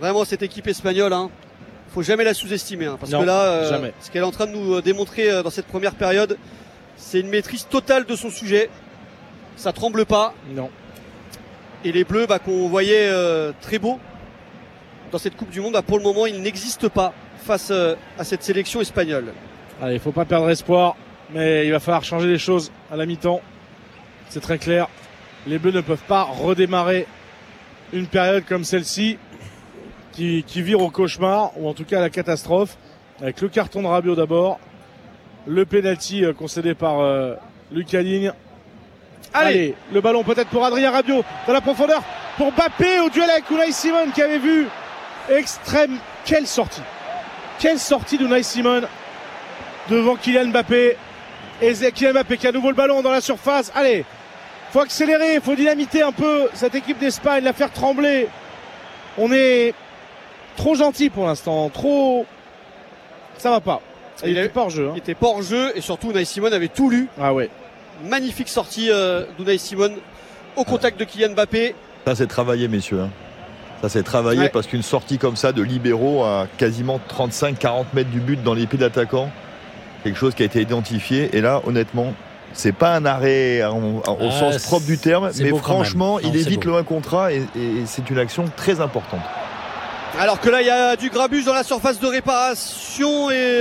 Vraiment, cette équipe espagnole, faut jamais la sous-estimer, parce non, que là, jamais. ce qu'elle est en train de nous démontrer dans cette première période, c'est une maîtrise totale de son sujet. Ça tremble pas. Non. Et les Bleus, qu'on voyait très beaux dans cette Coupe du Monde, pour le moment, ils n'existent pas face à cette sélection espagnole. Allez, il faut pas perdre espoir, mais il va falloir changer les choses à la mi-temps. C'est très clair. Les Bleus ne peuvent pas redémarrer une période comme celle-ci qui vire au cauchemar, ou en tout cas à la catastrophe, avec le carton de Rabiot d'abord, le penalty concédé par Lucas Digne. Allez, le ballon peut-être pour Adrien Rabiot dans la profondeur pour Mbappé au duel avec Unai Simon qui avait vu extrême. Quelle sortie d'Unai Simon devant Kylian Mbappé. Et Kylian Mbappé qui a à nouveau le ballon dans la surface. Allez, faut accélérer, faut dynamiter un peu cette équipe d'Espagne, la faire trembler. On est trop gentil pour l'instant, ça va pas. Il était pas hors jeu. Il était pas hors jeu et surtout Unai Simon avait tout lu. Ah ouais. Magnifique sortie d'Unai Simon au contact de Kylian Mbappé. Ça c'est travaillé, messieurs. Ça c'est travaillé parce qu'une sortie comme ça de libéraux à quasiment 35-40 mètres du but dans les pieds de l'attaquant, quelque chose qui a été identifié. Et là, honnêtement, c'est pas un arrêt au sens propre du terme, mais franchement, il évite le 1 contre 1 et c'est une action très importante. Alors que là, il y a du grabuge dans la surface de réparation et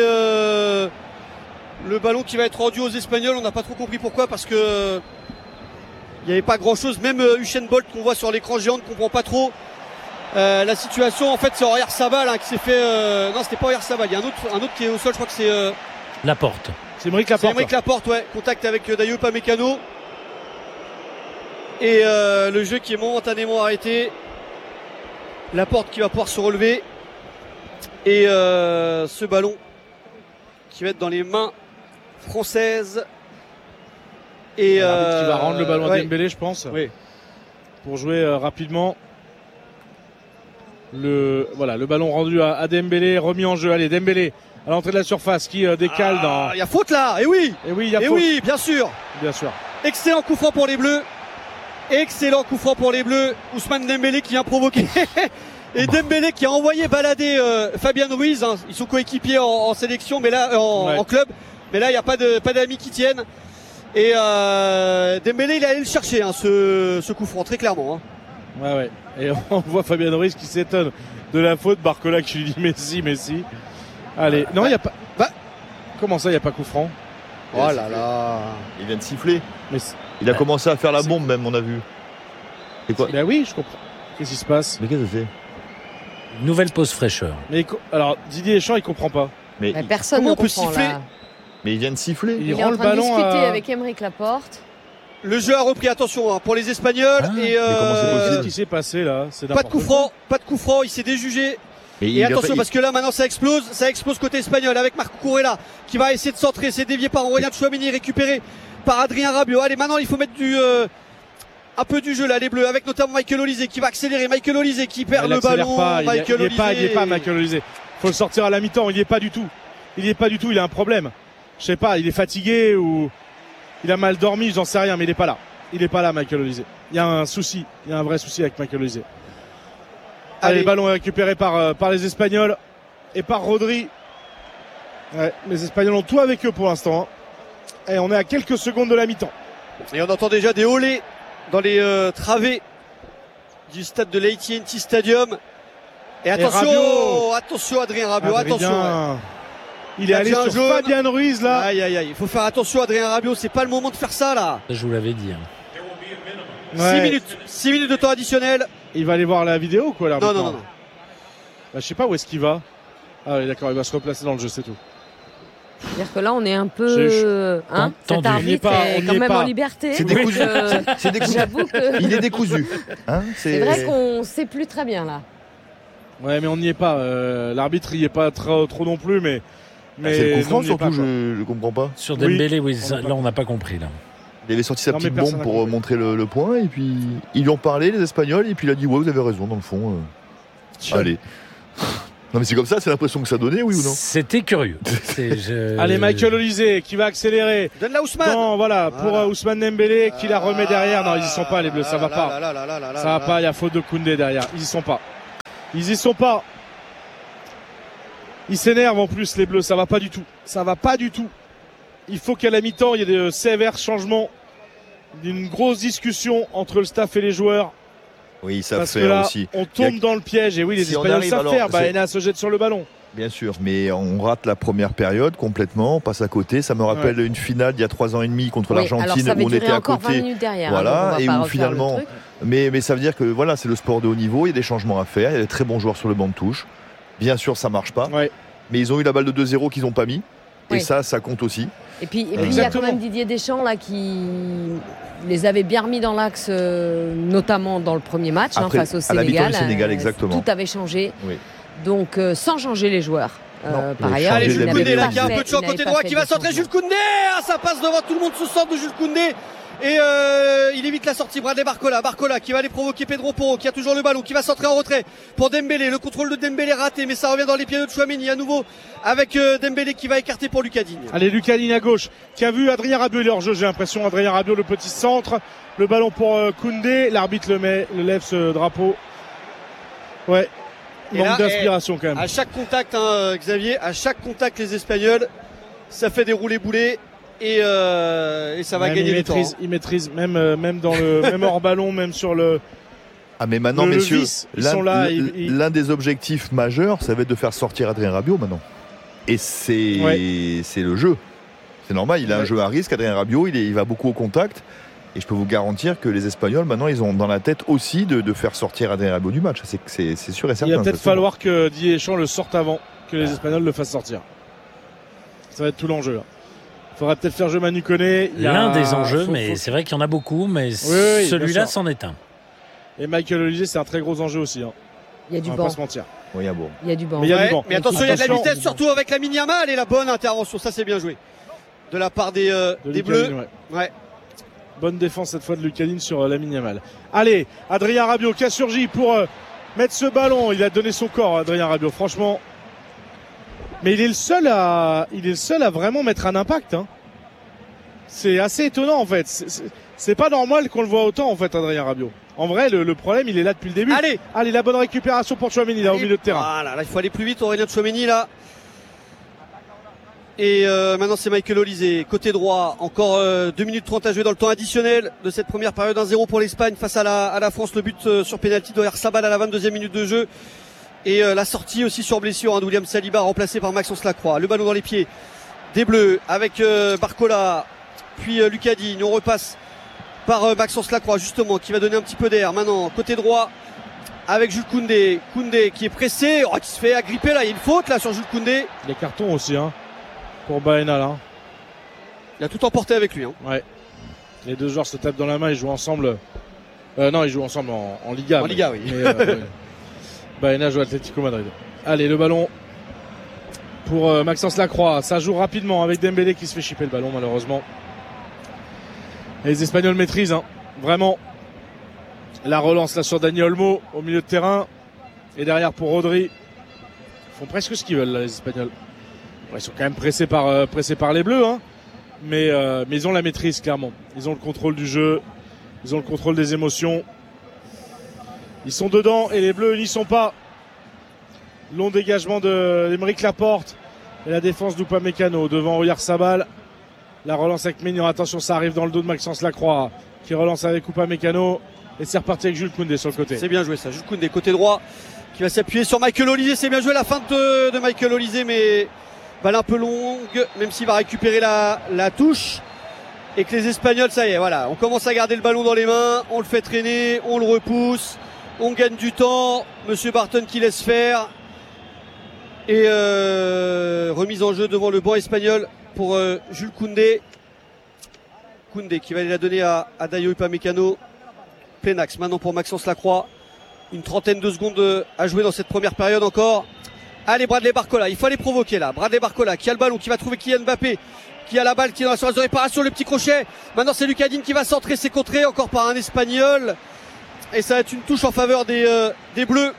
le ballon qui va être rendu aux Espagnols. On n'a pas trop compris pourquoi, parce que il n'y avait pas grand chose. Même Usain Bolt qu'on voit sur l'écran géant ne comprend pas trop la situation. En fait, c'est Oyarzabal qui s'est fait. Non, c'était pas Oyarzabal. Il y a un autre qui est au sol. Je crois que c'est Laporte. C'est Aymeric Laporte. Ouais. Contact avec Dayo Upamecano. Et le jeu qui est momentanément arrêté. Laporte qui va pouvoir se relever. Et ce ballon qui va être dans les mains françaises. Et qui va rendre le ballon à Dembélé, je pense. Oui. Pour jouer rapidement. Le ballon rendu à Dembélé, remis en jeu. Allez, Dembélé à l'entrée de la surface qui décale dans. Il y a faute là. Et oui, il y a faute. Oui, bien sûr. Excellent coup franc pour les Bleus. Ousmane Dembélé qui vient provoquer. Et Dembélé qui a envoyé balader Fabien Ruiz. Ils sont coéquipiers en sélection, mais là en club. Mais là, il n'y a pas d'amis qui tiennent. Et Dembélé, il est allé le chercher, ce coup franc, très clairement. Ouais. Et on voit Fabien Ruiz qui s'étonne de la faute. Barcola qui lui dit Messi. Allez, non, il n'y a pas. Comment ça, il n'y a pas coup franc? Oh là là. Il vient de siffler. Mais il a commencé à faire la bombe même, on a vu. C'est quoi? Oui, je comprends. Qu'est-ce qui se passe? Mais qu'est-ce que c'est? Nouvelle pause fraîcheur. Mais alors Didier Deschamps, il comprend pas. Mais personne ne peut comprend siffler là. Mais il vient de siffler. Il est en train de discuter avec Aymeric Laporte. Le jeu a repris, attention, pour les Espagnols. Mais comment c'est possible? Qu'est-ce qui s'est passé là? Pas de coup franc, il s'est déjugé. Et attention, parce que là maintenant ça explose côté espagnol avec Marc Cucurella qui va essayer de centrer, c'est dévié par Aurélien Tchouaméni, récupéré par Adrien Rabiot. Allez, maintenant il faut mettre un peu du jeu là, les Bleus, avec notamment Michael Olise qui va accélérer, Michael Olise qui perd le ballon. Il n'est pas Michael Olise. Faut le sortir à la mi-temps, il n'y est pas du tout. Il a un problème. Je sais pas, il est fatigué ou il a mal dormi, j'en sais rien, mais il n'est pas là. Il n'est pas là, Michael Olise. Il y a un souci, il y a un vrai souci avec Michael Olise. Allez, le ballon est récupéré par les Espagnols et par Rodri. Ouais, les Espagnols ont tout avec eux pour l'instant. Et on est à quelques secondes de la mi-temps. Et on entend déjà des olés dans les travées du stade de l'AT&T Stadium. Et attention Adrien Rabiot, attention. Il est allé sur Fabien Ruiz là. Aïe, il faut faire attention Adrien Rabiot, c'est pas le moment de faire ça là. Je vous l'avais dit. 6 minutes de temps additionnel. Il va aller voir la vidéo quoi l'arbitre? Non. Je sais pas où est-ce qu'il va. Ah oui d'accord, il va se replacer dans le jeu, c'est tout. C'est-à-dire que là on est un peu cet arbitre est quand même en liberté. C'est décousu. J'avoue que il est décousu. C'est vrai qu'on sait plus très bien là. Ouais mais on n'y est pas. L'arbitre y est pas trop non plus mais c'est le coup franc surtout, je comprends pas. Sur Dembélé, là on n'a pas compris là. Il avait sorti sa petite bombe pour montrer le point et puis ils lui ont parlé les Espagnols et puis il a dit ouais vous avez raison dans le fond. Allez. Non mais c'est comme ça, c'est l'impression que ça donnait, oui ou non? C'était curieux. Allez, Michael Olise qui va accélérer. Donne-la Ousmane. Non, pour Ousmane Dembélé qui la remet derrière. Non, ils y sont pas les Bleus, ça va pas. Ça va pas, il y a faute de Koundé derrière. Ils y sont pas. Ils y sont pas. Ils s'énervent en plus, les Bleus. Ça va pas du tout. Ça va pas du tout. Il faut qu'à la mi-temps, il y ait de sévères changements. Une grosse discussion entre le staff et les joueurs. Oui, ils savent parce faire que là, aussi. on tombe dans le piège. Et oui, les Si on Espagnols arrive, savent alors, faire. Baena se jette sur le ballon. Bien sûr, mais on rate la première période complètement, on passe à côté. Ça me rappelle une finale d'il y a 3 ans et demi contre l'Argentine où on était à encore côté. 20 minutes derrière, voilà, et où finalement. Mais ça veut dire que voilà, c'est le sport de haut niveau, il y a des changements à faire, il y a des très bons joueurs sur le banc de touche. Bien sûr, ça marche pas. Ouais. Mais ils ont eu la balle de 2-0 qu'ils n'ont pas mis. Oui. Et ça compte aussi. Et puis il y a quand même Didier Deschamps là qui les avait bien remis dans l'axe, notamment dans le premier match face au Sénégal. Le Sénégal, exactement. Tout avait changé. Oui. Donc sans changer les joueurs. Par ailleurs, allez, Jules Koundé là qui a un peu de champ côté droit qui va centrer. Jules Koundé, ça passe devant tout le monde sous centre de Jules Koundé. Et il évite la sortie. Bradley Barcola qui va aller provoquer Pedro Porro, qui a toujours le ballon, qui va centrer en retrait pour Dembélé. Le contrôle de Dembélé raté, mais ça revient dans les pieds de Tchouaméni à nouveau avec Dembélé qui va écarter pour Lucas Digne. Allez, Lucas Digne à gauche qui a vu Adrien Rabiot, il est hors jeu, j'ai l'impression. Adrien Rabiot, le petit centre, le ballon pour Koundé, l'arbitre le lève ce drapeau. Ouais. Manque d'inspiration quand même. À chaque contact, Xavier, à chaque contact, les Espagnols, ça fait des roulés-boulés et ça va gagner du temps. Ils maîtrisent même dans le même hors ballon, même sur le. Ah mais maintenant, messieurs, l'un des objectifs majeurs, ça va être de faire sortir Adrien Rabiot maintenant. Et c'est le jeu. C'est normal, il a un jeu à risque. Adrien Rabiot, il va beaucoup au contact. Et je peux vous garantir que les Espagnols, maintenant, ils ont dans la tête aussi de faire sortir Adrien Rabiot du match. C'est sûr et certain. Il va peut-être falloir que Didier Deschamps le sorte avant que les Espagnols le fassent sortir. Ça va être tout l'enjeu. Il faudra peut-être faire jouer Manu Koné. L'un des enjeux, mais c'est vrai qu'il y en a beaucoup, mais celui-là c'en est un. Et Michael Olise, c'est un très gros enjeu aussi. Il y a du banc. On va pas se mentir. Oui, il y a du banc. Mais attention, il y a de la vitesse, surtout avec Lamine Yamal et la bonne intervention. Ça, c'est bien joué de la part des Bleus. Ouais. Bonne défense cette fois de Lucas Digne sur Lamine Yamal. Allez, Adrien Rabiot qui a surgi pour mettre ce ballon. Il a donné son corps, Adrien Rabiot, franchement. Mais il est le seul à vraiment mettre un impact. C'est assez étonnant en fait. C'est pas normal qu'on le voit autant en fait, Adrien Rabiot. En vrai, le problème, il est là depuis le début. Allez, la bonne récupération pour Tchouaméni là au milieu de terrain. Voilà, là, il faut aller plus vite, Aurélien Tchouaméni là. Et maintenant c'est Michael Olise, côté droit, encore 2 minutes 30 à jouer dans le temps additionnel de cette première période, 1-0 pour l'Espagne face à la France, le but sur pénalty d'Oyarzabal à la 22e minute de jeu. Et la sortie aussi sur blessure de William Saliba remplacé par Maxence Lacroix. Le ballon dans les pieds des Bleus avec Barcola, puis Lucas Digne. On repasse par Maxence Lacroix justement qui va donner un petit peu d'air. Maintenant côté droit avec Jules Koundé. Koundé qui est pressé, qui se fait agripper là, il y a une faute là sur Jules Koundé. Les cartons aussi pour Baena là. Il a tout emporté avec lui. Ouais. Les deux joueurs se tapent dans la main, ils jouent ensemble. Non, ils jouent ensemble en Liga. En Liga, oui. Baena joue à Atlético Madrid. Allez, le ballon pour Maxence Lacroix. Ça joue rapidement avec Dembélé qui se fait chipper le ballon malheureusement. Et les Espagnols maîtrisent vraiment la relance là sur Dani Olmo au milieu de terrain. Et derrière pour Rodri. Ils font presque ce qu'ils veulent là, les Espagnols. Ils sont quand même pressés par les Bleus, mais ils ont la maîtrise clairement. Ils ont le contrôle du jeu, ils ont le contrôle des émotions. Ils sont dedans et les Bleus n'y sont pas. Long dégagement de Aymeric Laporte et la défense d'Upamecano devant Oyarzabal. La relance avec Maignan, attention, ça arrive dans le dos de Maxence Lacroix qui relance avec Upamecano et c'est reparti avec Jules Koundé sur le côté. C'est bien joué ça, Jules Koundé côté droit qui va s'appuyer sur Michael Olise. C'est bien joué la feinte de Michael Olise, mais balle un peu longue, même s'il va récupérer la touche. Et que les Espagnols, ça y est, voilà, on commence à garder le ballon dans les mains, on le fait traîner, on le repousse, on gagne du temps. Monsieur Barton qui laisse faire. Et remise en jeu devant le banc espagnol pour Jules Koundé. Koundé qui va aller la donner à Dayo Upamecano. Plein axe maintenant pour Maxence Lacroix. Une trentaine de secondes à jouer dans cette première période encore. Allez, Bradley Barcola, il faut aller provoquer là. Bradley Barcola qui a le ballon, qui va trouver Kylian Mbappé, qui a la balle, qui est dans la surface de réparation, le petit crochet. Maintenant c'est Lucas Digne qui va centrer, c'est contré encore par un Espagnol. Et ça va être une touche en faveur des Bleus.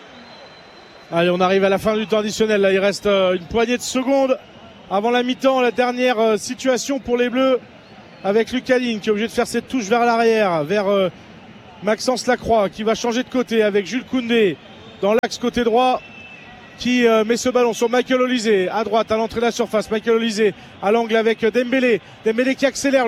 Allez, on arrive à la fin du temps additionnel. Là, il reste une poignée de secondes avant la mi-temps. La dernière situation pour les Bleus avec Lucas Digne qui est obligé de faire cette touche vers l'arrière, vers Maxence Lacroix qui va changer de côté avec Jules Koundé. dans l'axe côté droit qui met ce ballon sur Michael Olise à droite à l'entrée de la surface. Michael Olise à l'angle avec Dembélé qui accélère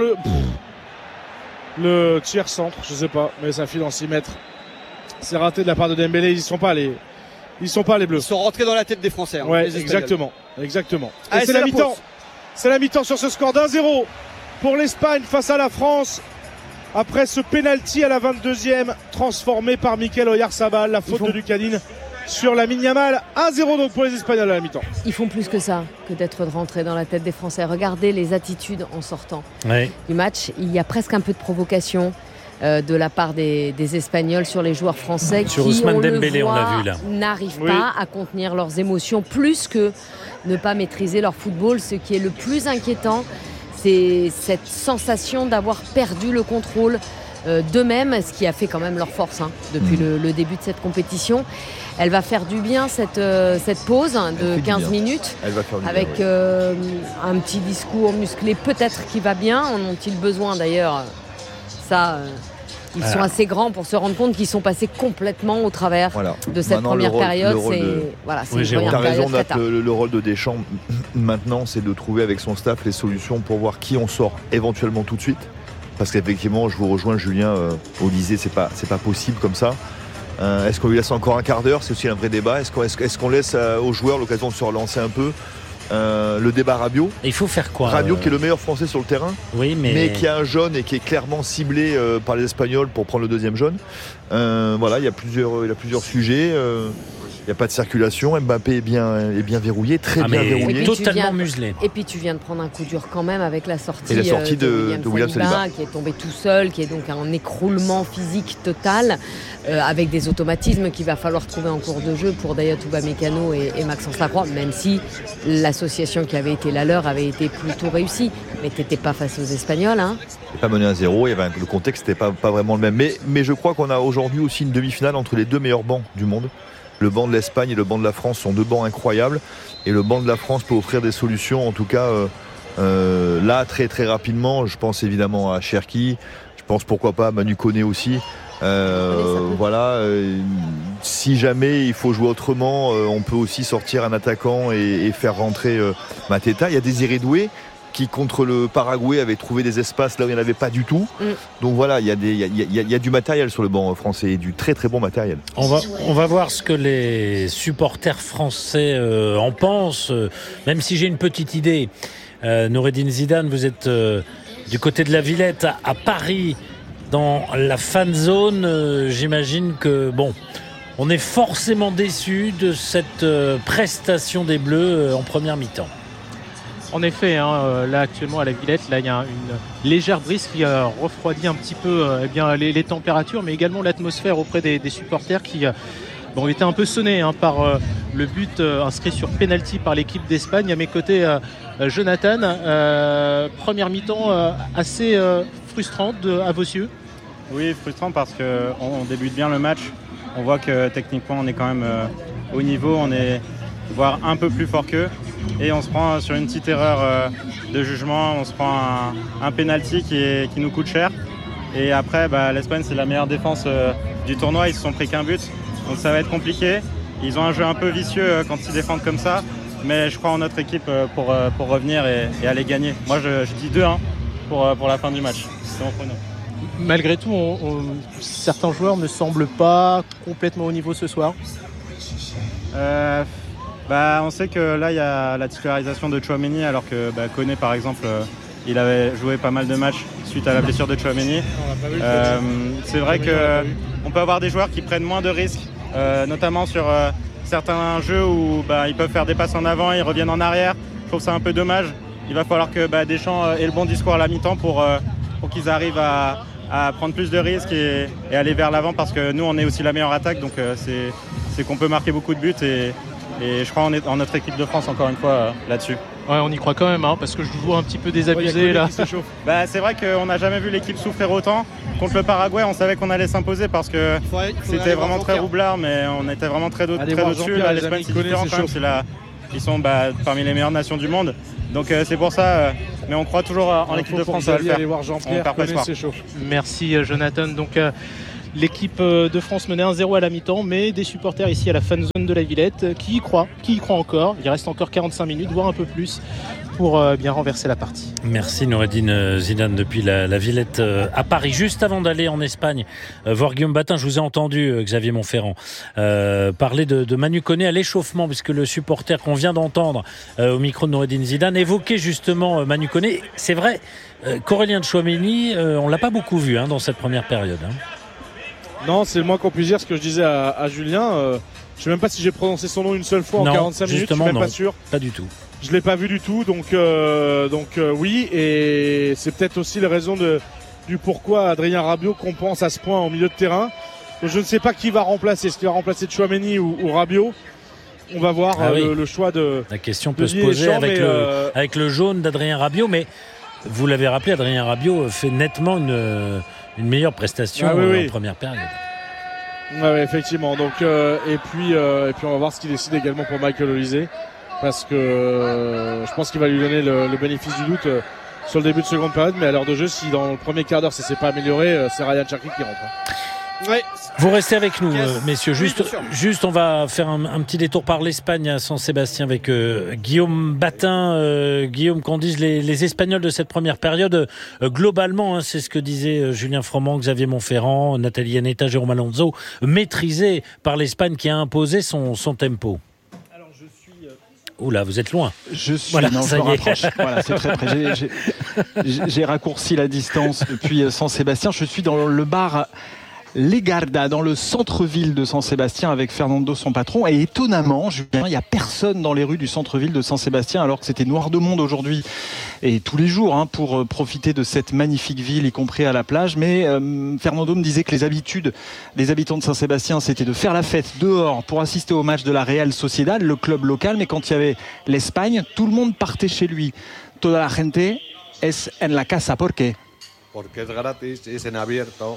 le tiers centre, je sais pas, mais ça file en 6 mètres. C'est raté de la part de Dembélé. Ils sont pas les Bleus. Ils sont rentrés dans la tête des Français. Ouais, exactement. Et c'est la mi-temps. C'est la mi-temps sur ce score d'1-0 pour l'Espagne face à la France. Après ce penalty à la 22e transformé par Mikel Oyarzabal, la faute de Lucadine sur Lamine Yamal. 1-0 donc pour les Espagnols à la mi-temps. Ils font plus que ça, que d'être rentrés dans la tête des Français. Regardez les attitudes en sortant du match. Il y a presque un peu de provocation de la part des Espagnols sur les joueurs français sur qui, Ousmane on Dembélé, le voit, on l'a vu là, n'arrivent pas à contenir leurs émotions plus que ne pas maîtriser leur football. Ce qui est le plus inquiétant, c'est cette sensation d'avoir perdu le contrôle d'eux-mêmes, ce qui a fait quand même leur force depuis le début de cette compétition. Elle va faire du bien cette pause de 15 minutes avec un petit discours musclé peut-être qui va bien. En ont-ils besoin d'ailleurs? Ils sont assez grands pour se rendre compte qu'ils sont passés complètement au travers de cette première période. C'est une première période très tard. Le rôle de Deschamps maintenant, c'est de trouver avec son staff les solutions pour voir qui on sort éventuellement tout de suite. Parce qu'effectivement, je vous rejoins, Julien, Olise, c'est pas possible comme ça. Est-ce qu'on lui laisse encore un quart d'heure? C'est aussi un vrai débat. Est-ce qu'on laisse aux joueurs l'occasion de se relancer un peu? Le débat Rabiot. Il faut faire quoi? Rabiot qui est le meilleur Français sur le terrain, mais qui a un jaune et qui est clairement ciblé par les Espagnols pour prendre le deuxième jaune. Il y a plusieurs sujets. Il n'y a pas de circulation. Mbappé est bien verrouillé, très bien verrouillé. Totalement muselé. Et puis tu viens de prendre un coup dur quand même avec la sortie, de William Saliba, qui est tombé tout seul, qui est donc un écroulement physique total, avec des automatismes qu'il va falloir trouver en cours de jeu pour Dayot Upamecano et Maxence Lacroix, même si l'association qui avait été la leur avait été plutôt réussie. Mais tu n'étais pas face aux Espagnols. Il n'est pas mené à 0, le contexte n'était pas vraiment le même. Mais je crois qu'on a aujourd'hui aussi une demi-finale entre les deux meilleurs bancs du monde. Le banc de l'Espagne et le banc de la France sont deux bancs incroyables. Et le banc de la France peut offrir des solutions, en tout cas là, très très rapidement. Je pense évidemment à Cherki. Je pense pourquoi pas à Manu Koné aussi. Si jamais il faut jouer autrement, on peut aussi sortir un attaquant et faire rentrer Mateta. Il y a Désiré Doué qui contre le Paraguay avait trouvé des espaces là où il n'y en avait pas du tout. Donc voilà, il y a du matériel sur le banc français, du très très bon matériel. On va voir ce que les supporters français en pensent, même si j'ai une petite idée. Noureddine Zidane, vous êtes du côté de la Villette à Paris, dans la fan zone. J'imagine que on est forcément déçu de cette prestation des Bleus en première mi-temps. En effet, là actuellement à la Villette, là il y a une légère brise qui refroidit un petit peu les températures, mais également l'atmosphère auprès des supporters qui étaient un peu sonnés par le but inscrit sur penalty par l'équipe d'Espagne. À mes côtés, Jonathan, première mi-temps assez frustrante à vos yeux. Oui, frustrant parce qu'on débute bien le match. On voit que techniquement on est quand même au niveau, on est voire un peu plus fort qu'eux. Et on se prend sur une petite erreur de jugement, on se prend un penalty qui nous coûte cher. Et après, l'Espagne, c'est la meilleure défense du tournoi. Ils se sont pris qu'un but, donc ça va être compliqué. Ils ont un jeu un peu vicieux quand ils défendent comme ça. Mais je crois en notre équipe pour revenir et aller gagner. Moi, je dis 2-1 pour la fin du match. C'est mon prono. Malgré tout, certains joueurs ne semblent pas complètement au niveau ce soir. On sait que là il y a la titularisation de Tchouaméni, alors que Koné par exemple il avait joué pas mal de matchs suite à la blessure de Tchouaméni. C'est vrai qu'on peut avoir des joueurs qui prennent moins de risques, notamment sur certains jeux où ils peuvent faire des passes en avant, ils reviennent en arrière. Je trouve ça un peu dommage. Il va falloir que Deschamps ait le bon discours à la mi-temps pour qu'ils arrivent à prendre plus de risques et aller vers l'avant, parce que nous on est aussi la meilleure attaque, donc c'est qu'on peut marquer beaucoup de buts et je crois en notre équipe de France encore une fois là-dessus. Ouais, on y croit quand même, parce que je vous vois un petit peu désabusé là. C'est vrai qu'on n'a jamais vu l'équipe souffrir autant. Contre le Paraguay, on savait qu'on allait s'imposer parce que c'était vraiment très roublard, mais on était vraiment très au-dessus. Là, l'Espagne, c'est différent quand même. Ils sont parmi les meilleures nations du monde. Donc c'est pour ça, mais on croit toujours en l'équipe de France à le faire. Aller voir Jean-Pierre, c'est chaud. Merci Jonathan. Donc L'équipe de France menait 1-0 à la mi-temps, mais des supporters ici à la fan zone de la Villette qui y croient encore. Il reste encore 45 minutes, voire un peu plus, pour bien renverser la partie. Merci Noureddine Zidane depuis la Villette à Paris. Juste avant d'aller en Espagne voir Guillaume Batin, je vous ai entendu Xavier Montferrand parler de Manu Koné à l'échauffement, puisque le supporter qu'on vient d'entendre au micro de Noureddine Zidane évoquait justement Manu Koné. C'est vrai qu'Aurélien Tchouaméni, on l'a pas beaucoup vu dans cette première période. Non, c'est le moins qu'on puisse dire, ce que je disais à Julien. Je ne sais même pas si j'ai prononcé son nom une seule fois en 45 minutes, je suis même pas sûr. Pas du tout. Je ne l'ai pas vu du tout, donc oui, et c'est peut-être aussi la raison du pourquoi Adrien Rabiot compense à ce point au milieu de terrain. Donc, je ne sais pas qui va remplacer, est-ce qu'il va remplacer Tchouaméni ou Rabiot. On va voir le choix de... La question peut se poser avec le jaune d'Adrien Rabiot, mais vous l'avez rappelé, Adrien Rabiot fait nettement une meilleure prestation en première période. Oui, effectivement. Donc, et puis on va voir ce qu'il décide également pour Michael Olise, parce que je pense qu'il va lui donner le bénéfice du doute sur le début de seconde période, mais à l'heure de jeu, si dans le premier quart d'heure ça s'est pas amélioré, c'est Ryan Cherki qui rentre. Ouais. Vous restez avec nous, messieurs. Juste, on va faire un petit détour par l'Espagne à San Sébastien avec Guillaume Batin. Guillaume, qu'on dise les Espagnols de cette première période, globalement, c'est ce que disaient Julien Froment, Xavier Montferrand, Nathalie Yaneta, Jérôme Alonso, maîtrisé par l'Espagne qui a imposé son tempo. Alors, je suis... Oula, vous êtes loin. Je suis... Voilà, non, je me rapproche. Voilà, c'est très près. J'ai raccourci la distance depuis San Sébastien. Je suis dans le bar Legarda, dans le centre-ville de San Sébastien, avec Fernando, son patron. Et étonnamment, Julien, il n'y a personne dans les rues du centre-ville de San Sébastien, alors que c'était noir de monde aujourd'hui et tous les jours pour profiter de cette magnifique ville, y compris à la plage. Mais Fernando me disait que les habitudes des habitants de San Sébastien, c'était de faire la fête dehors pour assister au match de la Real Sociedad, le club local. Mais quand il y avait l'Espagne, tout le monde partait chez lui. Toda la gente es en la casa. ¿Por qué? Porque es gratis y es en abierto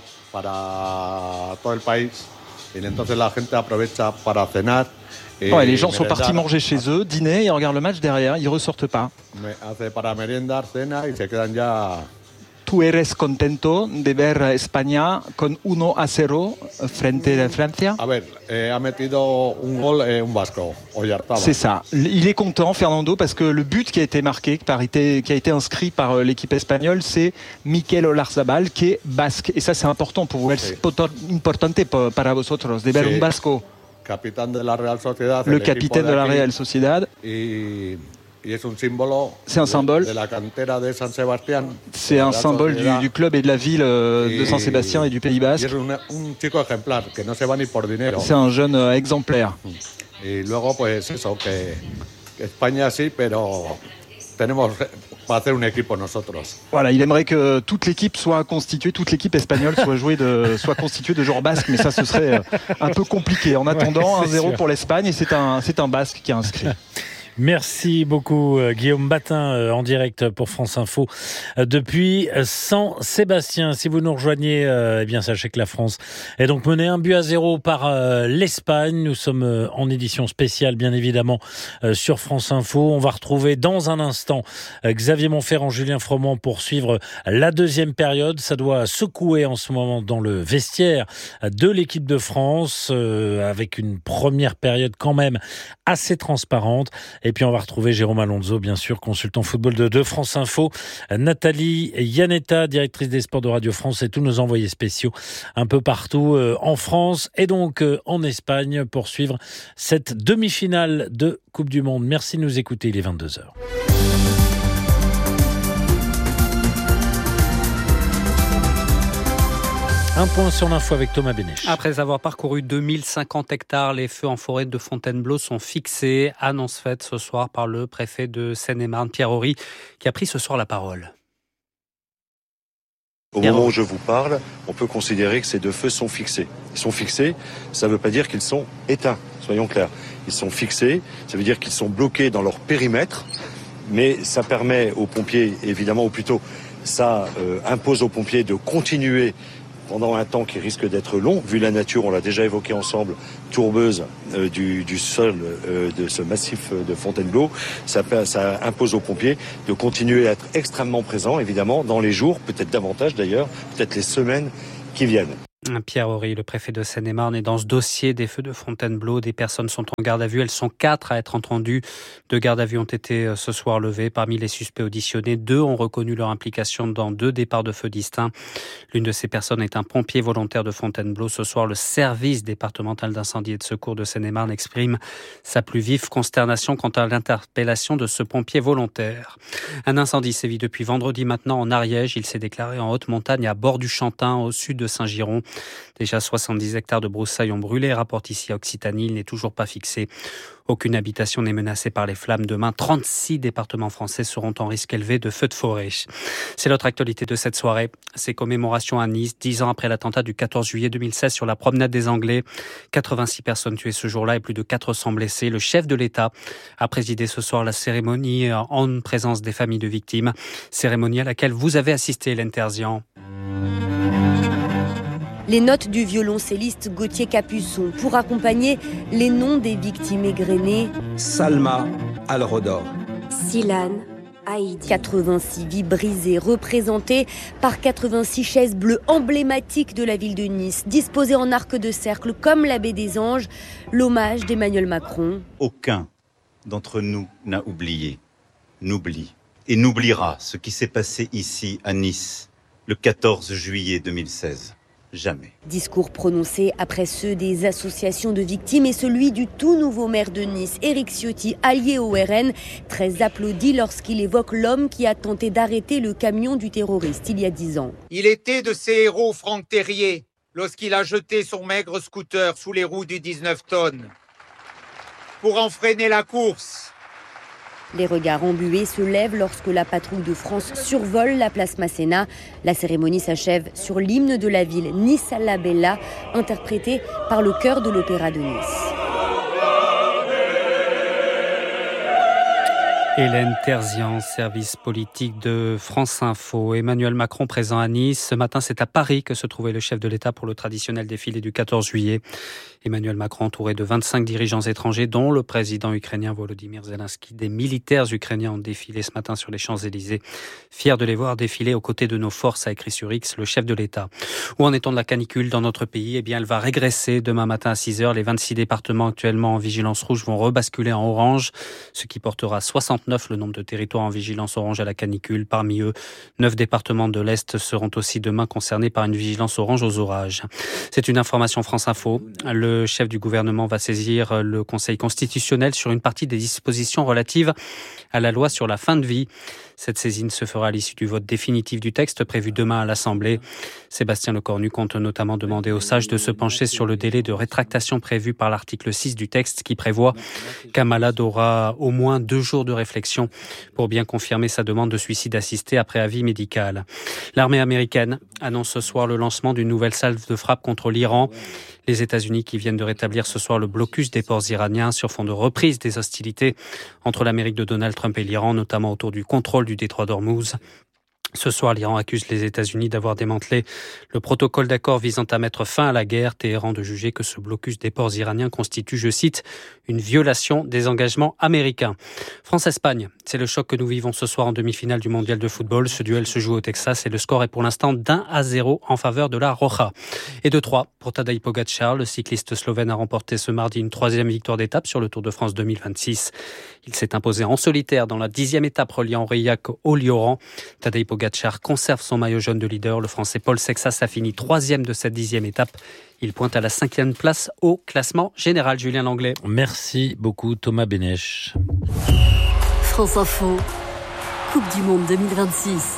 para todo el país y entonces la gente aprovecha para cenar. Ouais, les gens sont partis manger chez eux, dîner, ils regardent le match derrière, ils ressortent pas. Hace para merendar, cena y se quedan ya. ¿Tú eres contento de ver España con 1-0 frente a Francia? A ver, ha metido un gol un vasco, Oyarzabal. C'est ça. Il est content, Fernando, parce que le but qui a été marqué, qui a été inscrit par l'équipe espagnole, c'est Mikel Oyarzabal, qui est basque. Et ça, c'est important pour vous. C'est importante para vosotros de ver un vasco. Capitaine de la Real Sociedad. Le capitaine de la Real Sociedad. C'est un symbole. C'est un symbole du club et de la ville de San Sébastien et du Pays Basque. C'est un jeune exemplaire. Et luego pues eso que España sí, pero tenemos para hacer un equipo nosotros. Voilà, il aimerait que toute l'équipe soit constituée, toute l'équipe espagnole soit constituée de joueurs basques, mais ça ce serait un peu compliqué. En attendant, 1-0 pour l'Espagne et c'est un basque qui a inscrit. Merci beaucoup Guillaume Batin en direct pour France Info depuis San Sébastien. Si vous nous rejoignez, eh bien sachez que la France est donc menée 1-0 par l'Espagne. Nous sommes en édition spéciale bien évidemment sur France Info. On va retrouver dans un instant Xavier Montferrand, Julien Froment pour suivre la deuxième période. Ça doit secouer en ce moment dans le vestiaire de l'équipe de France avec une première période quand même assez transparente. Et puis on va retrouver Jérôme Alonso, bien sûr, consultant football de France Info, Nathalie Yaneta, directrice des sports de Radio France et tous nos envoyés spéciaux un peu partout en France et donc en Espagne pour suivre cette demi-finale de Coupe du Monde. Merci de nous écouter, il est 22h. Un point sur l'info avec Thomas Bénèche. Après avoir parcouru 2050 hectares, les feux en forêt de Fontainebleau sont fixés. Annonce faite ce soir par le préfet de Seine-et-Marne, Pierre Horry, qui a pris ce soir la parole. Au moment où je vous parle, on peut considérer que ces deux feux sont fixés. Ils sont fixés, ça ne veut pas dire qu'ils sont éteints, soyons clairs. Ils sont fixés, ça veut dire qu'ils sont bloqués dans leur périmètre, mais ça permet aux pompiers, évidemment, ou plutôt, ça impose aux pompiers de continuer pendant un temps qui risque d'être long, vu la nature, on l'a déjà évoqué ensemble, tourbeuse du sol de ce massif de Fontainebleau, ça impose aux pompiers de continuer à être extrêmement présents, évidemment, dans les jours, peut-être davantage d'ailleurs, peut-être les semaines qui viennent. Pierre Horry, le préfet de Seine-et-Marne, est dans ce dossier des feux de Fontainebleau. Des personnes sont en garde à vue. Elles sont 4 à être entendues. 2 gardes à vue ont été ce soir levées. Parmi les suspects auditionnés, 2 ont reconnu leur implication dans 2 départs de feu distincts. L'une de ces personnes est un pompier volontaire de Fontainebleau. Ce soir, le service départemental d'incendie et de secours de Seine-et-Marne exprime sa plus vive consternation quant à l'interpellation de ce pompier volontaire. Un incendie sévit depuis vendredi maintenant en Ariège. Il s'est déclaré en haute montagne à bord du Chantin, au sud de Saint-Giron. Déjà 70 hectares de broussailles ont brûlé, rapporte ici Occitanie. Il n'est toujours pas fixé. Aucune habitation n'est menacée par les flammes. Demain, 36 départements français seront en risque élevé de feux de forêt. C'est l'autre actualité de cette soirée. Ces commémorations à Nice, 10 ans après l'attentat du 14 juillet 2016 sur la promenade des Anglais. 86 personnes tuées ce jour-là et plus de 400 blessés. Le chef de l'État a présidé ce soir la cérémonie en présence des familles de victimes. Cérémonie à laquelle vous avez assisté, Hélène Terzian. Les notes du violoncelliste Gauthier Capuçon pour accompagner les noms des victimes égrenées. Salma Al-Rodor, Silane, Haïdi. 86 vies brisées, représentées par 86 chaises bleues emblématiques de la ville de Nice, disposées en arc de cercle comme la baie des Anges, l'hommage d'Emmanuel Macron. Aucun d'entre nous n'a oublié, n'oublie et n'oubliera ce qui s'est passé ici à Nice le 14 juillet 2016. Jamais. Discours prononcé après ceux des associations de victimes et celui du tout nouveau maire de Nice, Éric Ciotti, allié au RN, très applaudi lorsqu'il évoque l'homme qui a tenté d'arrêter le camion du terroriste il y a 10 ans. Il était de ces héros Franck Terrier lorsqu'il a jeté son maigre scooter sous les roues du 19 tonnes pour en freiner la course. Les regards embués se lèvent lorsque la patrouille de France survole la place Masséna. La cérémonie s'achève sur l'hymne de la ville, Nice alla bella, interprété par le chœur de l'Opéra de Nice. Hélène Terzian, service politique de France Info. Emmanuel Macron présent à Nice. Ce matin, c'est à Paris que se trouvait le chef de l'État pour le traditionnel défilé du 14 juillet. Emmanuel Macron entouré de 25 dirigeants étrangers, dont le président ukrainien Volodymyr Zelensky. Des militaires ukrainiens ont défilé ce matin sur les Champs-Élysées. Fiers de les voir défiler aux côtés de nos forces, a écrit sur X le chef de l'État. Où en est-on de la canicule dans notre pays ? Eh bien, elle va régresser demain matin à 6h. Les 26 départements actuellement en vigilance rouge vont rebasculer en orange, ce qui portera 69 le nombre de territoires en vigilance orange à la canicule. Parmi eux, 9 départements de l'Est seront aussi demain concernés par une vigilance orange aux orages. C'est une information France Info. Le chef du gouvernement va saisir le Conseil constitutionnel sur une partie des dispositions relatives à la loi sur la fin de vie. Cette saisine se fera à l'issue du vote définitif du texte prévu demain à l'Assemblée. Sébastien Lecornu compte notamment demander aux sages de se pencher sur le délai de rétractation prévu par l'article 6 du texte qui prévoit qu'un malade aura au moins 2 jours de réflexion pour bien confirmer sa demande de suicide assisté après avis médical. L'armée américaine annonce ce soir le lancement d'une nouvelle salve de frappe contre l'Iran. Les États-Unis qui viennent de rétablir ce soir le blocus des ports iraniens sur fond de reprise des hostilités entre l'Amérique de Donald Trump et l'Iran, notamment autour du contrôle du détroit d'Ormuz. Ce soir, l'Iran accuse les États-Unis d'avoir démantelé le protocole d'accord visant à mettre fin à la guerre. Téhéran de juger que ce blocus des ports iraniens constitue, je cite, une violation des engagements américains. France-Espagne, c'est le choc que nous vivons ce soir en demi-finale du mondial de football. Ce duel se joue au Texas et le score est pour l'instant d'1-0 en faveur de la Roja. Et de 3 pour Tadej Pogačar. Le cycliste slovène a remporté ce mardi une 3e victoire d'étape sur le Tour de France 2026. Il s'est imposé en solitaire dans la 10e étape reliant Aurillac au Lioran. Tadej Pogačar conserve son maillot jaune de leader. Le Français Paul Sexas a fini 3e de cette 10e étape. Il pointe à la 5e place au classement général. Julien Langlais. Merci beaucoup Thomas Bénèche. France Info, Coupe du Monde 2026.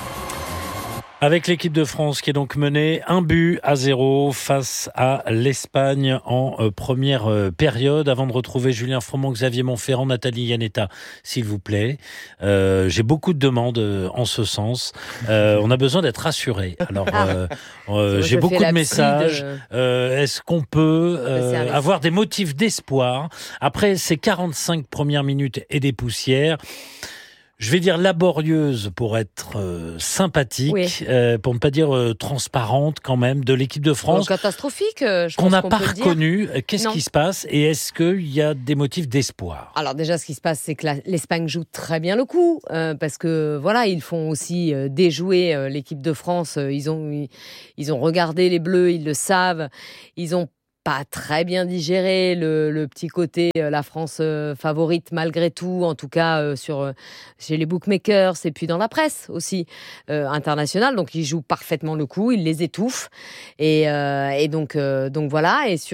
Avec l'équipe de France qui est donc menée 1-0 face à l'Espagne en première période. Avant de retrouver Julien Froment, Xavier Montferrand, Nathalie Yanetta, s'il vous plaît. J'ai beaucoup de demandes en ce sens. On a besoin d'être rassuré. Alors, j'ai beaucoup de messages. Est-ce qu'on peut avoir des motifs d'espoir après ces 45 premières minutes et des poussières ? je vais dire laborieuse pour être sympathique, pour ne pas dire transparente quand même, de l'équipe de France. Catastrophique, je pense qu'on n'a qu'on pas peut le dire. reconnu. Qu'est-ce Non. qui se passe et est-ce qu'il y a des motifs d'espoir? Alors déjà, ce qui se passe, c'est que l'Espagne joue très bien le coup, parce que voilà, ils font aussi déjouer l'équipe de France. Ils ont regardé les Bleus, ils le savent. Ils ont pas très bien digéré le petit côté la France favorite malgré tout, en tout cas chez les bookmakers et puis dans la presse aussi internationale. Donc ils jouent parfaitement le coup, ils les étouffent et donc voilà. Et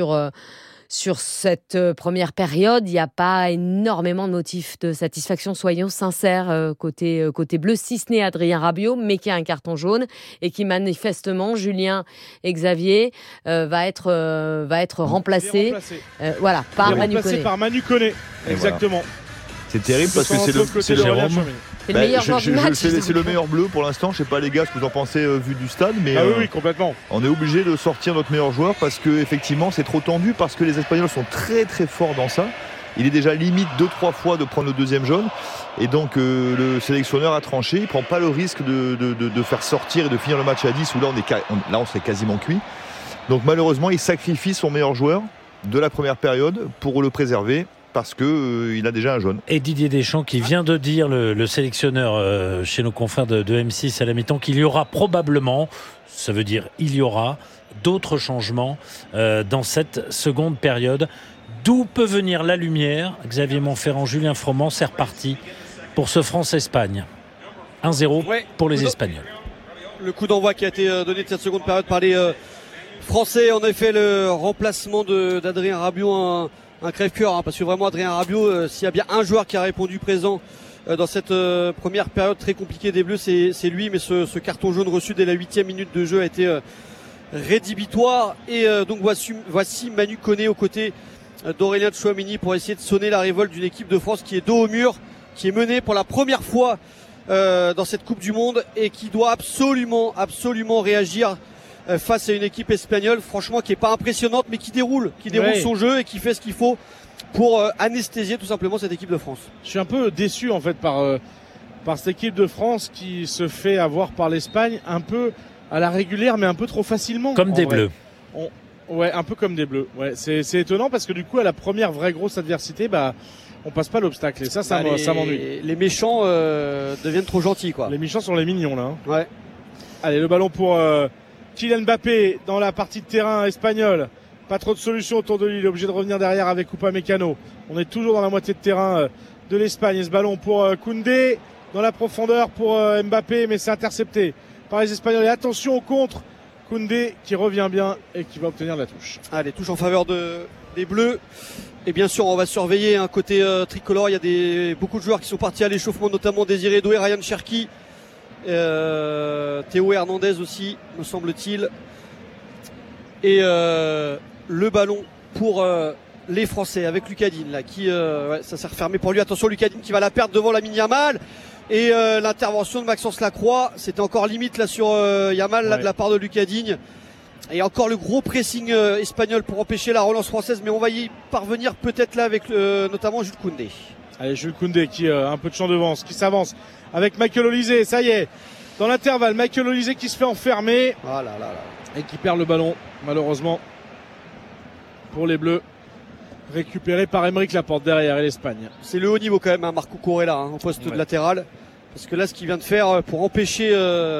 sur cette première période, il n'y a pas énormément de motifs de satisfaction, soyons sincères, côté bleu, si ce n'est Adrien Rabiot, mais qui a un carton jaune et qui manifestement, Julien et Xavier, va être remplacé, par Manu Koné. Par Manu Koné, exactement. Voilà. C'est terrible parce que c'est le Jérôme. C'est le meilleur joueur du match. C'est le meilleur bleu pour l'instant. Je sais pas les gars ce que vous en pensez vu du stade, mais oui, complètement. On est obligé de sortir notre meilleur joueur parce que effectivement c'est trop tendu, parce que les Espagnols sont très très forts dans ça. Il est déjà limite 2-3 fois de prendre le deuxième jaune et donc le sélectionneur a tranché. Il prend pas le risque de faire sortir et de finir le match à 10 où là on serait quasiment cuit. Donc malheureusement il sacrifie son meilleur joueur de la première période pour le préserver. Parce qu'il a déjà un jaune. Et Didier Deschamps qui vient de dire, le sélectionneur chez nos confrères de M6 à la mi-temps, qu'il y aura probablement, ça veut dire il y aura, d'autres changements dans cette seconde période. D'où peut venir la lumière? Xavier Montferrand, Julien Froment, c'est reparti pour ce France-Espagne. 1-0 pour les Espagnols. Le coup d'envoi qui a été donné de cette seconde période par les Français. En effet, le remplacement d'Adrien Rabiot, un crève-cœur, parce que vraiment Adrien Rabiot, s'il y a bien un joueur qui a répondu présent dans cette première période très compliquée des Bleus, c'est lui, mais ce carton jaune reçu dès la 8e minute de jeu a été rédhibitoire. Et donc voici Manu Koné aux côtés d'Aurélien Tchouaméni pour essayer de sonner la révolte d'une équipe de France qui est dos au mur, qui est menée pour la première fois dans cette Coupe du Monde et qui doit absolument réagir face à une équipe espagnole, franchement, qui est pas impressionnante, mais qui déroule son jeu et qui fait ce qu'il faut pour anesthésier tout simplement cette équipe de France. Je suis un peu déçu en fait par cette équipe de France qui se fait avoir par l'Espagne un peu à la régulière, mais un peu trop facilement. Comme des Bleus. Un peu comme des Bleus. Ouais, c'est étonnant parce que du coup, à la première vraie grosse adversité, on passe pas l'obstacle et ça m'ennuie. Les méchants deviennent trop gentils, quoi. Les méchants sont les mignons là. Ouais. Allez, le ballon pour Kylian Mbappé dans la partie de terrain espagnole. Pas trop de solutions autour de lui. Il est obligé de revenir derrière avec Upamecano. On est toujours dans la moitié de terrain de l'Espagne. Et ce ballon pour Koundé dans la profondeur pour Mbappé, mais c'est intercepté par les Espagnols. Et attention au contre. Koundé qui revient bien et qui va obtenir la touche. Allez, touche en faveur des Bleus. Et bien sûr, on va surveiller un côté tricolore. Il y a beaucoup de joueurs qui sont partis à l'échauffement, notamment Désiré Doué, Ryan Cherki. Théo Hernandez aussi, me semble-t-il. Et le ballon pour les Français avec Lucas Digne là, qui ça s'est refermé pour lui. Attention, Lucas Digne qui va la perdre devant Lamine Yamal. Et l'intervention de Maxence Lacroix, c'était encore limite là sur Yamal là, de la part de Lucas Digne. Et encore le gros pressing espagnol pour empêcher la relance française, mais on va y parvenir peut-être là avec notamment Jules Koundé. Allez, Jules Koundé qui a un peu de champ devance, qui s'avance avec Michael Olise, ça y est, dans l'intervalle, Michael Olise qui se fait enfermer et qui perd le ballon, malheureusement, pour les Bleus, récupéré par Aymeric Laporte derrière et l'Espagne. C'est le haut niveau quand même, Marco Corella, en poste de latéral, parce que là, ce qu'il vient de faire pour empêcher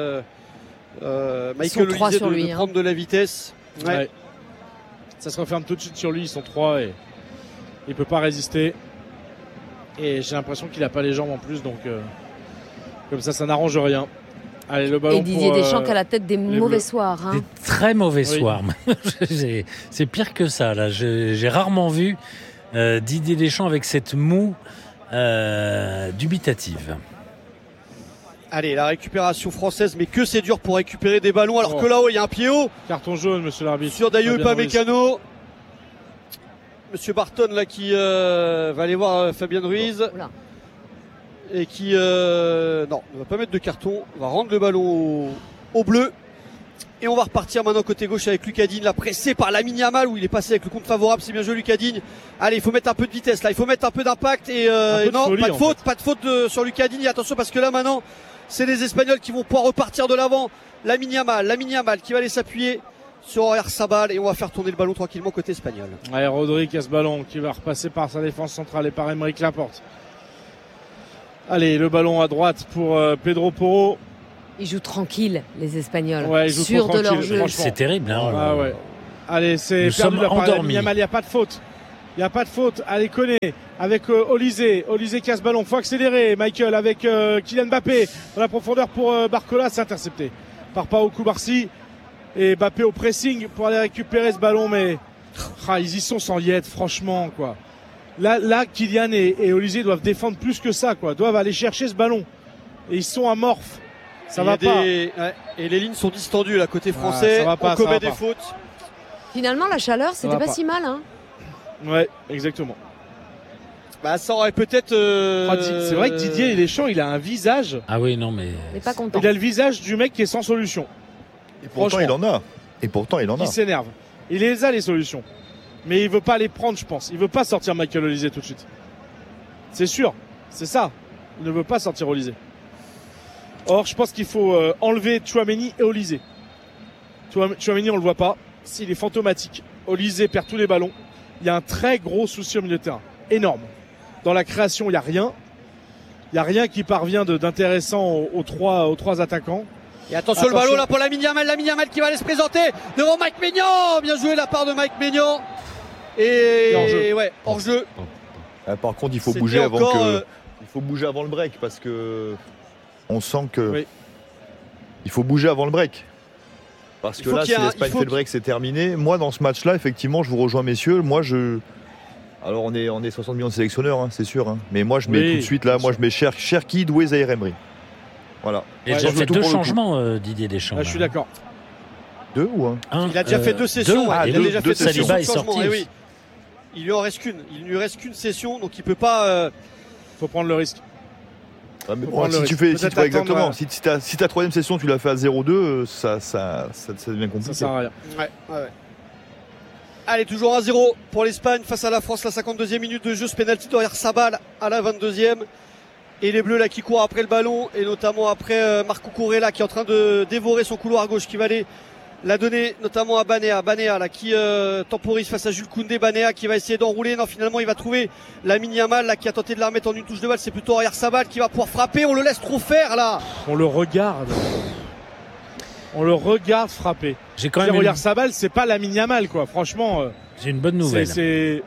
Michael Olise de prendre de la vitesse. Ouais. Ça se referme tout de suite sur lui, ils sont 3 et il peut pas résister. Et j'ai l'impression qu'il n'a pas les jambes en plus, donc comme ça n'arrange rien. Allez, le ballon. Et Didier Deschamps qui a la tête des mauvais soirs. Des très mauvais soirs. C'est pire que ça. Là, j'ai rarement vu Didier Deschamps avec cette moue dubitative. Allez, la récupération française, mais que c'est dur pour récupérer des ballons, alors que là-haut, il y a un pied haut. Carton jaune, monsieur l'arbitre. Sur Dayo Upamecano. Monsieur Barton là qui va aller voir Fabien Ruiz et qui ne va pas mettre de carton, va rendre le ballon au bleu Et on va repartir maintenant côté gauche avec Lucas Digne, là pressé par Lamine Yamal où il est passé avec le compte favorable, c'est bien joué Lucas Digne. Allez, il faut mettre un peu de vitesse là, il faut mettre un peu d'impact et non, folie, pas de faute sur Lucas Digne. Attention parce que là maintenant, c'est les Espagnols qui vont pouvoir repartir de l'avant. Lamine Yamal qui va aller s'appuyer sur Oyarzabal et on va faire tourner le ballon tranquillement côté espagnol. Ouais, Rodri qui a ce ballon qui va repasser par sa défense centrale et par Aymeric Laporte. Allez, le ballon à droite pour Pedro Porro. Ils jouent tranquille, les Espagnols. Ouais, ils jouent sûrs de leur jeu. C'est terrible. Hein, ah ouais. Allez, c'est nous perdu sommes endormis. Il n'y a pas de faute. Il n'y a pas de faute. Allez, Koné avec Olysée. Olysée qui a ce ballon. Faut accélérer. Michael avec Kylian Mbappé dans la profondeur pour Barcola. C'est intercepté par Pau Koubarsi. Et Mbappé au pressing pour aller récupérer ce ballon. Mais ils y sont sans y être, franchement, quoi. Là, Kylian et Olysée doivent défendre plus que ça, quoi. Doivent aller chercher ce ballon. Et ils sont amorphes. Ça va pas. Ouais, et les lignes sont distendues là côté français. On commet des fautes. Finalement, la chaleur, c'était pas si mal, hein. Ouais, exactement. Bah, ça aurait peut-être. C'est vrai que Didier Deschamps, il a un visage. Ah oui, non, mais. Il est pas content. Il a le visage du mec qui est sans solution. Et pourtant, il en a. Il s'énerve. Il les a, les solutions. Mais il veut pas les prendre, je pense. Il veut pas sortir Michael Olysée tout de suite. C'est sûr. C'est ça. Il ne veut pas sortir Olysée. Or, je pense qu'il faut enlever Tchouaméni et Olysée. Tchouaméni, on le voit pas. S'il est fantomatique. Olysée perd tous les ballons. Il y a un très gros souci au milieu de terrain. Énorme. Dans la création, il n'y a rien. Il n'y a rien qui parvient d'intéressant aux trois attaquants. Et attention le ballon là pour Lamine Yamal qui va aller se présenter devant Mike Maignan. Bien joué la part de Mike Maignan. Et hors jeu. Par contre, il faut bouger il faut bouger avant le break parce que on sent que il faut bouger avant le break. Parce que là, si l'Espagne fait le break, c'est terminé. Moi, dans ce match-là, effectivement, je vous rejoins, messieurs. Alors, on est 60 millions de sélectionneurs, hein, c'est sûr. Hein. Mais moi, je mets tout de suite là. Moi, je mets Cherki, Doué, Zahir Emery. Voilà. Il a déjà fait 2 changements, Didier Deschamps. Là, je suis d'accord. 2 ou 1 Il a déjà fait 2 sessions. Il a déjà fait 2 sessions. Saliba est sorti. Oui. Il lui en reste qu'une. Il lui reste qu'une session, donc il peut pas. Faut prendre le risque. Ah, mais bon, si tu fais exactement, si ta troisième session tu l'as fait à 0-2, ça devient compliqué. Ça sert à rien. Ouais. Allez, toujours 1-0 pour l'Espagne face à la France, la 52e minute de jeu, ce pénalty d'Oyarzabal à la 22e. Et les Bleus là qui courent après le ballon et notamment après Marco Kurela qui est en train de dévorer son couloir gauche, qui va aller la donner notamment à Banea là qui temporise face à Jules Koundé. Banea qui va essayer d'enrouler, non, finalement il va trouver Lamine Yamal là qui a tenté de la remettre en une touche de balle. C'est plutôt Oyarzabal qui va pouvoir frapper. On le laisse trop faire là. On le regarde frapper. J'ai quand même Oyarzabal, c'est pas Lamine Yamal, quoi. Franchement, j'ai une bonne nouvelle. C'est...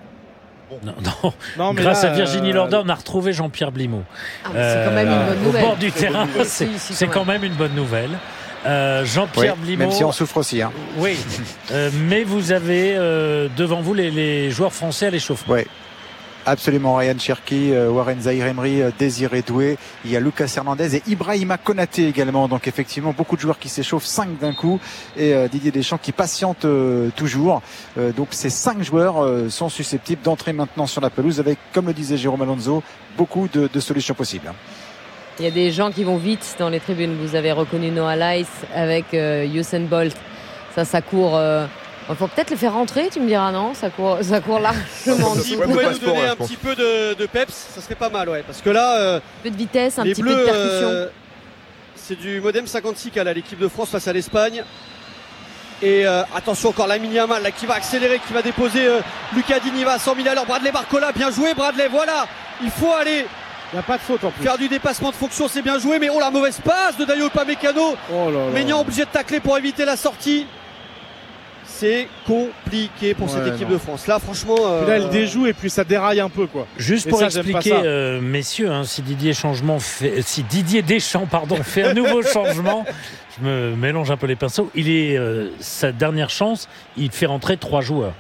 Non, mais grâce à Virginie Lorda, on a retrouvé Jean-Pierre Blimaud. C'est quand même une bonne nouvelle. Au bord du terrain, c'est quand même une bonne nouvelle. Jean-Pierre Blimaud. Même si on souffre aussi. Hein. Oui, mais vous avez devant vous les joueurs français à l'échauffement. Oui, absolument. Ryan Cherki, Warren Zahir Emery, Désiré Doué. Il y a Lucas Hernandez et Ibrahima Konaté également. Donc effectivement, beaucoup de joueurs qui s'échauffent, 5 d'un coup. Et Didier Deschamps qui patiente toujours. Donc ces 5 joueurs sont susceptibles d'entrer maintenant sur la pelouse avec, comme le disait Jérôme Alonso, beaucoup de solutions possibles. Il y a des gens qui vont vite dans les tribunes. Vous avez reconnu Noah Lyles avec Usain Bolt. Ça court. Il faut peut-être le faire rentrer, tu me diras, non? Ça court largement. Si vous pouvez nous donner un petit peu de peps, ça serait pas mal, ouais. Parce que là, un peu de vitesse, un petit Bleus, peu de percussion. C'est du modem 56 à l'équipe de France face à l'Espagne. Et attention encore Lamine Yamal là, qui va accélérer, qui va déposer Lucas Digne, il va à 100 000 à l'heure. Bradley Barcola, bien joué Bradley, voilà. Il faut aller. Il n'y a pas de faute en plus. Faire du dépassement de fonction, c'est bien joué, mais la mauvaise passe de Dayo Upamecano. Maignan obligé de tacler pour éviter la sortie. C'est compliqué pour cette équipe de France. Là, franchement. Là, elle déjoue et puis ça déraille un peu, quoi. Juste pour expliquer, messieurs, hein, si Didier Deschamps fait un nouveau changement, je me mélange un peu les pinceaux. Il est sa dernière chance. Il fait rentrer 3 joueurs.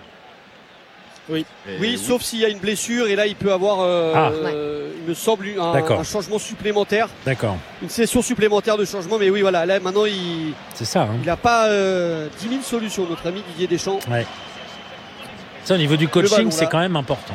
Oui, sauf s'il y a une blessure et là il peut avoir, il me semble, un changement supplémentaire. D'accord. Une session supplémentaire de changement, mais oui, voilà, là maintenant il. C'est ça. Hein. Il n'a pas 10 000 solutions, notre ami Didier Deschamps. Ouais. Ça, au niveau du coaching, c'est quand même important.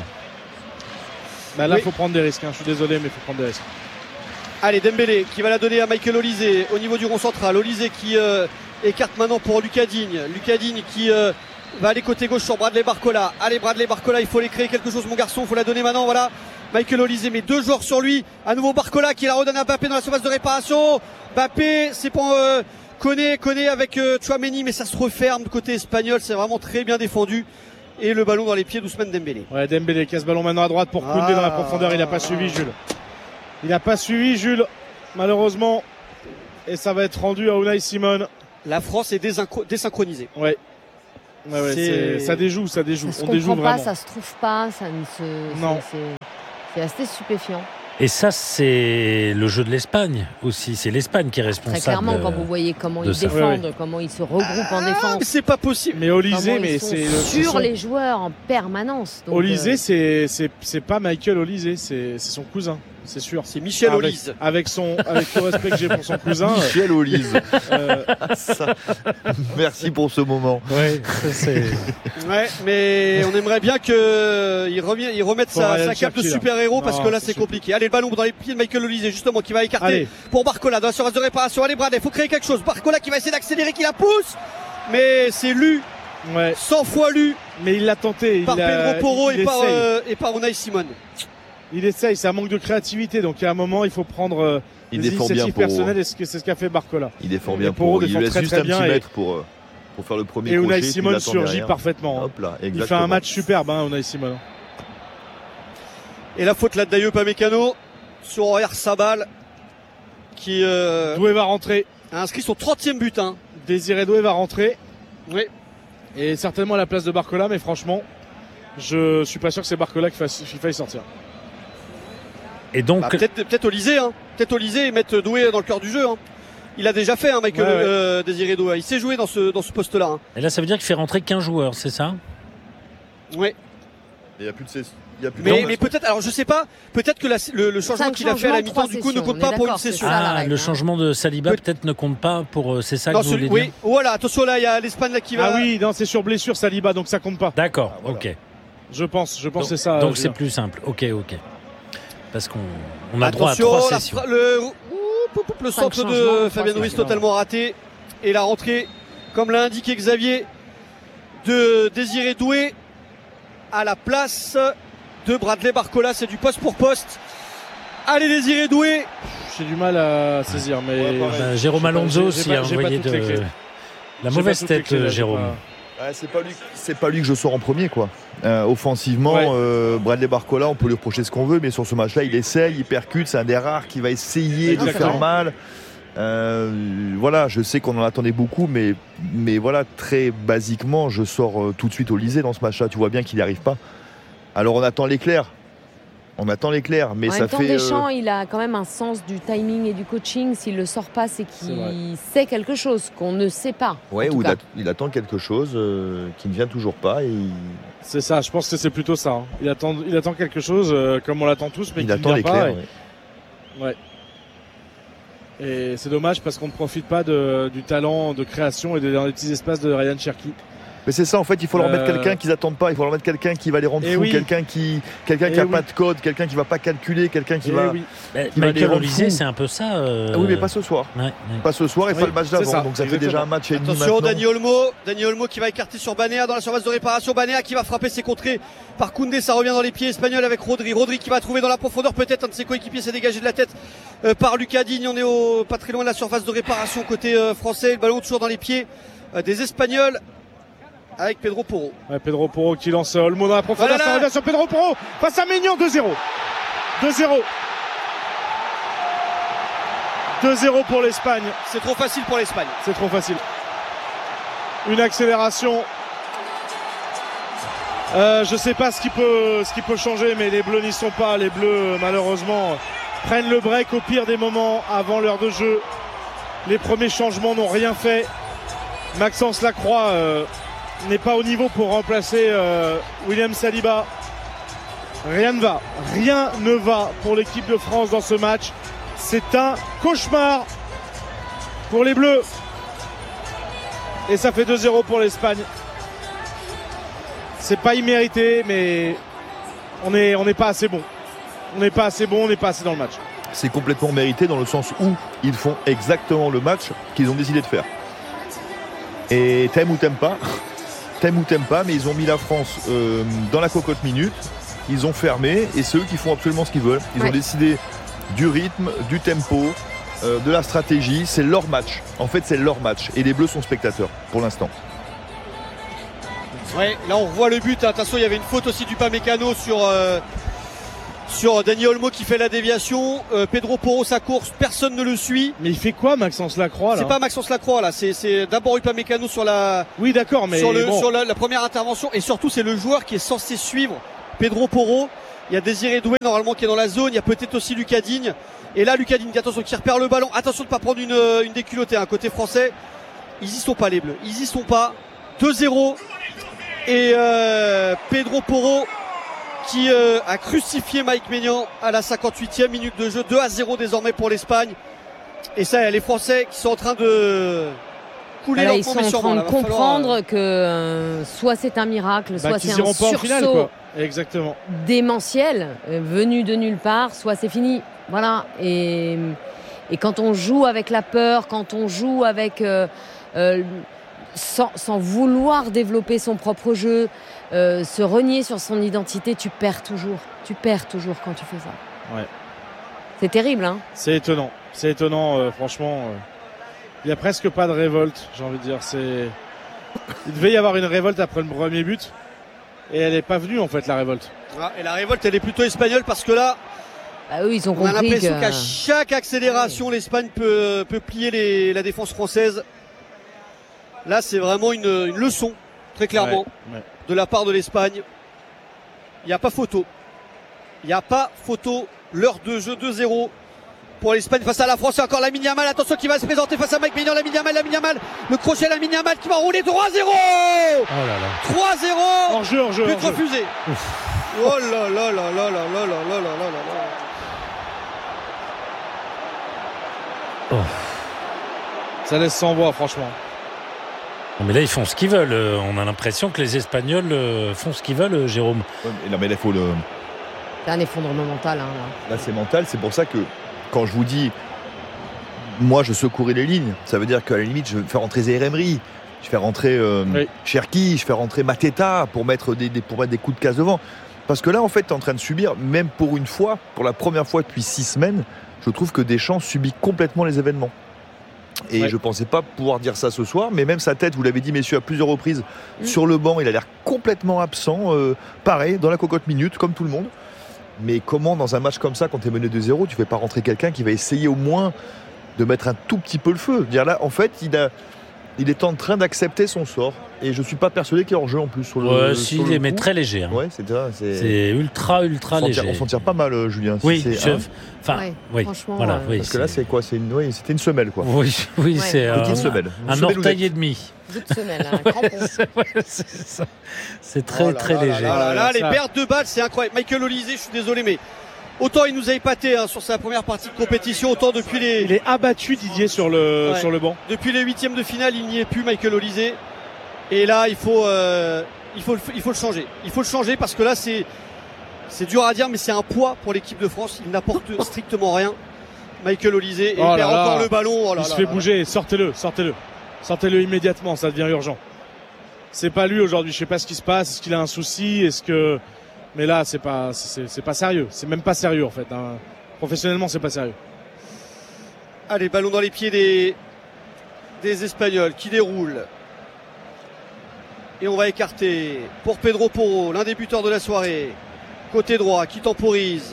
Là, il faut prendre des risques. Hein. Je suis désolé, mais il faut prendre des risques. Allez, Dembélé qui va la donner à Michael Olysée au niveau du rond central. Olysée qui Écarte maintenant pour Lucas Digne. Lucas Digne qui va aller côté gauche sur Bradley Barcola. Allez Bradley Barcola, il faut aller créer quelque chose mon garçon, il faut la donner maintenant, voilà. Michael Olise met 2 joueurs sur lui. À nouveau Barcola qui la redonne à Mbappé dans la surface de réparation. Mbappé, c'est pour Koné avec Tchouaméni, mais ça se referme côté espagnol, c'est vraiment très bien défendu. Et le ballon dans les pieds d'Ousmane Dembélé. Ouais, Dembélé casse ballon maintenant à droite pour Koundé dans la profondeur. Il n'a pas suivi Jules. Malheureusement. Et ça va être rendu à Unai Simon. La France est désynchronisée. Ouais. Ça déjoue. Ça se comprend pas, ça se trouve pas, Non. C'est assez stupéfiant. Et ça, c'est le jeu de l'Espagne aussi. C'est l'Espagne qui est responsable. Très clairement, quand vous voyez comment ils défendent, comment ils se regroupent en défense. Mais c'est pas possible. Mais Olise, mais c'est sur les joueurs en permanence. Olise, c'est pas Michael Olise, c'est son cousin. C'est sûr. C'est Michel Olise. Avec tout le respect que j'ai pour son cousin. Michel Olise. Merci pour ce moment. Ouais, mais on aimerait bien qu'il remette sa cape de super-héros parce que là c'est compliqué. Allez, le ballon dans les pieds de Michael Olise justement qui va écarter pour Barcola dans la surface de réparation. Allez Bradley, il faut créer quelque chose. Barcola qui va essayer d'accélérer, qui la pousse. Mais c'est lu. 100 fois lu. Mais il l'a tenté. Par Pedro Porro et par Unai Simon. Il essaye, c'est un manque de créativité. Donc à un moment, il faut prendre des initiatives personnelles et c'est ce qu'a fait Barcola. Il défend bien Porro. Il laisse juste un petit mètre pour faire le premier crochet. Et Unai Simon surgit parfaitement. Hop là, il fait un match superbe, Unai Simon. Et la faute là de Dayo Upamecano sur Oyarzabal qui Doué va rentrer. A inscrit son 30e but. Désiré Doué va rentrer. Oui. Et certainement à la place de Barcola, mais franchement, je suis pas sûr que c'est Barcola qui faille sortir. Et donc peut-être Olise, peut-être Olise et mettre Doué dans le cœur du jeu. Il a déjà fait Michael Désiré Doué. Il sait jouer dans ce poste-là. Et là, ça veut dire qu'il fait rentrer qu'un joueur, c'est ça? Oui. Il n'y a plus de mais peut-être, alors je sais pas, peut-être que le changement qu'il a fait à la mi-temps du coup ne compte pas pour une session. Le changement de Saliba peut-être ne compte pas pour. C'est ça que vous voulez dire? Oui, voilà, attention là, il y a l'Espagne là qui va. Ah oui, non, c'est sur blessure Saliba, donc ça compte pas. D'accord, ok. Je pense donc, c'est ça. Donc c'est plus simple, ok. Parce qu'on a droit à 3 sessions. Le centre de Fabien Ruiz totalement raté. Et la rentrée, comme l'a indiqué Xavier, de Désiré Doué à la place de Bradley Barcola. C'est du poste pour poste. Allez Désiré Doué. J'ai du mal à saisir, mais Jérôme Alonso aussi a envoyé la mauvaise tête, Jérôme. C'est pas lui que je sors en premier, quoi. Offensivement, Bradley Barcola, on peut lui reprocher ce qu'on veut, mais sur ce match-là, il essaye, il percute. C'est un des rares qui va essayer de faire mal. Voilà, je sais qu'on en attendait beaucoup, mais voilà, très basiquement, je sors tout de suite Olise dans ce match-là. Tu vois bien qu'il n'y arrive pas. Alors on attend l'éclair. Mais ça fait. Deschamps, il a quand même un sens du timing et du coaching. S'il le sort pas, c'est qu'il sait quelque chose qu'on ne sait pas. Ouais, ou il attend quelque chose qui ne vient toujours pas. C'est ça. Je pense que c'est plutôt ça. Il attend quelque chose, comme on l'attend tous, mais il qui attend ne vient pas. Ouais. Et c'est dommage parce qu'on ne profite pas du talent de création et dans les petits espaces de Ryan Cherki. Mais c'est ça, en fait, il faut leur mettre quelqu'un qu'ils n'attendent pas, il faut leur mettre quelqu'un qui va les rendre fous, quelqu'un qui n'a pas de code, quelqu'un qui ne va pas calculer, quelqu'un qui va. Michael Olise, c'est un peu ça. Oui, mais pas ce soir. Pas ce soir et pas le match d'avant. Donc ça fait déjà un match et demi. Attention, Dani Olmo qui va écarter sur Banea dans la surface de réparation. Banea qui va frapper, ses contrées par Koundé. Ça revient dans les pieds espagnols avec Rodri. Rodri qui va trouver dans la profondeur peut-être un de ses coéquipiers s'est dégagé de la tête par Lucas Digne. On est pas très loin de la surface de réparation côté français. Le ballon toujours dans les pieds des Espagnols. Avec Pedro Porro. Pedro Porro qui lance Olmo dans la profondeur. Ça revient sur Pedro Porro face à Maignan. 2-0. 2-0 pour l'Espagne. C'est trop facile pour l'Espagne. C'est trop facile. Une accélération. Je sais pas ce qui peut changer, mais les Bleus n'y sont pas. Les Bleus, malheureusement, prennent le break au pire des moments avant l'heure de jeu. Les premiers changements n'ont rien fait. Maxence Lacroix n'est pas au niveau pour remplacer William Saliba. Rien ne va pour l'équipe de France dans ce match. C'est un cauchemar pour les Bleus. Et ça fait 2-0 pour l'Espagne. C'est pas immérité, mais on n'est pas assez bon. On n'est pas assez dans le match. C'est complètement mérité dans le sens où ils font exactement le match qu'ils ont décidé de faire. Et t'aimes ou t'aimes pas, mais ils ont mis la France dans la cocotte minute, ils ont fermé, et c'est eux qui font absolument ce qu'ils veulent. Ils ont décidé du rythme, du tempo, de la stratégie, c'est leur match. En fait, c'est leur match, et les Bleus sont spectateurs, pour l'instant. Ouais, là on revoit le but, attention, il y avait une faute aussi du Upamecano sur Dani Olmo qui fait la déviation. Pedro Porro sa course, personne ne le suit. Mais il fait quoi Maxence Lacroix là? C'est pas Maxence Lacroix là, c'est d'abord Upamecano sur la. Oui d'accord, mais sur la première intervention, et surtout c'est le joueur qui est censé suivre Pedro Porro. Il y a Désiré Doué normalement qui est dans la zone, il y a peut-être aussi Lucas Digne. Et là Lucas Digne, attention, qui repère le ballon, attention de ne pas prendre une déculottée, hein, côté français. Ils y sont pas les Bleus, ils y sont pas. 2-0 et Pedro Porro qui a crucifié Mike Maignan à la 58e minute de jeu. 2-0 désormais pour l'Espagne. Et ça, il y a les Français qui sont en train de couler ils lentement, sont en train de comprendre que soit c'est un miracle, soit c'est un sursaut finale, quoi. Exactement. Démentiel, venu de nulle part, soit c'est fini. Voilà. Et quand on joue avec la peur, quand on joue avec sans vouloir développer son propre jeu, se renier sur son identité, tu perds toujours quand tu fais ça. Ouais. C'est terrible, hein. C'est étonnant, franchement. Il n'y a presque pas de révolte, j'ai envie de dire. Il devait y avoir une révolte après le premier but, et elle n'est pas venue en fait, la révolte. Et la révolte, elle est plutôt espagnole, parce que là, ils ont on a compris l'impression qu'à chaque accélération, l'Espagne peut plier la défense française. Là, c'est vraiment une leçon, très clairement, de la part de l'Espagne. Il n'y a pas photo. L'heure de jeu 2-0 pour l'Espagne face à la France. Et encore Lamine Yamal, attention, qui va se présenter face à Mike Maignan. Lamine Yamal, le crochet Lamine Yamal qui va rouler 3-0. Oh là là. 3-0. En jeu. But refusé. Oh là là là là là là là là là là. Oh. Ça laisse sans voix, franchement. Mais là, ils font ce qu'ils veulent. On a l'impression que les Espagnols font ce qu'ils veulent, Jérôme. Non, mais là, il faut le. C'est un effondrement mental. Hein, là, c'est mental. C'est pour ça que quand je vous dis, moi, je secourais les lignes. Ça veut dire qu'à la limite, je vais faire rentrer Zaïre Emery, je fais rentrer Cherki, je fais rentrer Mateta pour mettre des coups de casse devant. Parce que là, en fait, tu es en train de subir, même pour la première fois depuis 6 semaines, je trouve que Deschamps subit complètement les événements. Et je pensais pas pouvoir dire ça ce soir, mais même sa tête, vous l'avez dit messieurs à plusieurs reprises, sur le banc, il a l'air complètement absent, pareil, dans la cocotte minute, comme tout le monde. Mais comment dans un match comme ça, quand tu es mené 2-0, tu fais pas rentrer quelqu'un qui va essayer au moins de mettre un tout petit peu le feu? Dire là, en fait, il est en train d'accepter son sort, et je suis pas persuadé qu'il est hors jeu en plus sur le. Il est mais très léger. Hein. Ouais, c'est ultra léger. On s'en tire pas mal, Julien. Oui, oui. Franchement, voilà. Oui, parce que là, c'est quoi? C'était une semelle, quoi. Oui, c'est un orteil et demi. Toute semelle, un crampon. C'est très léger. Là, les pertes de balles, c'est incroyable. Michael Olise, je suis désolé, mais autant il nous a épaté sur sa première partie de compétition, autant depuis les. Il est abattu, Didier, sur le banc. Depuis les 8e de finale, il n'y est plus, Michael Olise. Et là, il faut le changer. Il faut le changer parce que là, c'est dur à dire, mais c'est un poids pour l'équipe de France. Il n'apporte strictement rien. Michael Olise, et il perd encore le ballon. Il se fait bouger. Sortez-le immédiatement, ça devient urgent. C'est pas lui aujourd'hui, je sais pas ce qui se passe, est-ce qu'il a un souci, mais là c'est pas sérieux, c'est même pas sérieux en fait. Hein. Professionnellement, c'est pas sérieux. Allez, ballon dans les pieds des Espagnols qui déroulent. Et on va écarter pour Pedro Porro, l'un des buteurs de la soirée. Côté droit, qui temporise,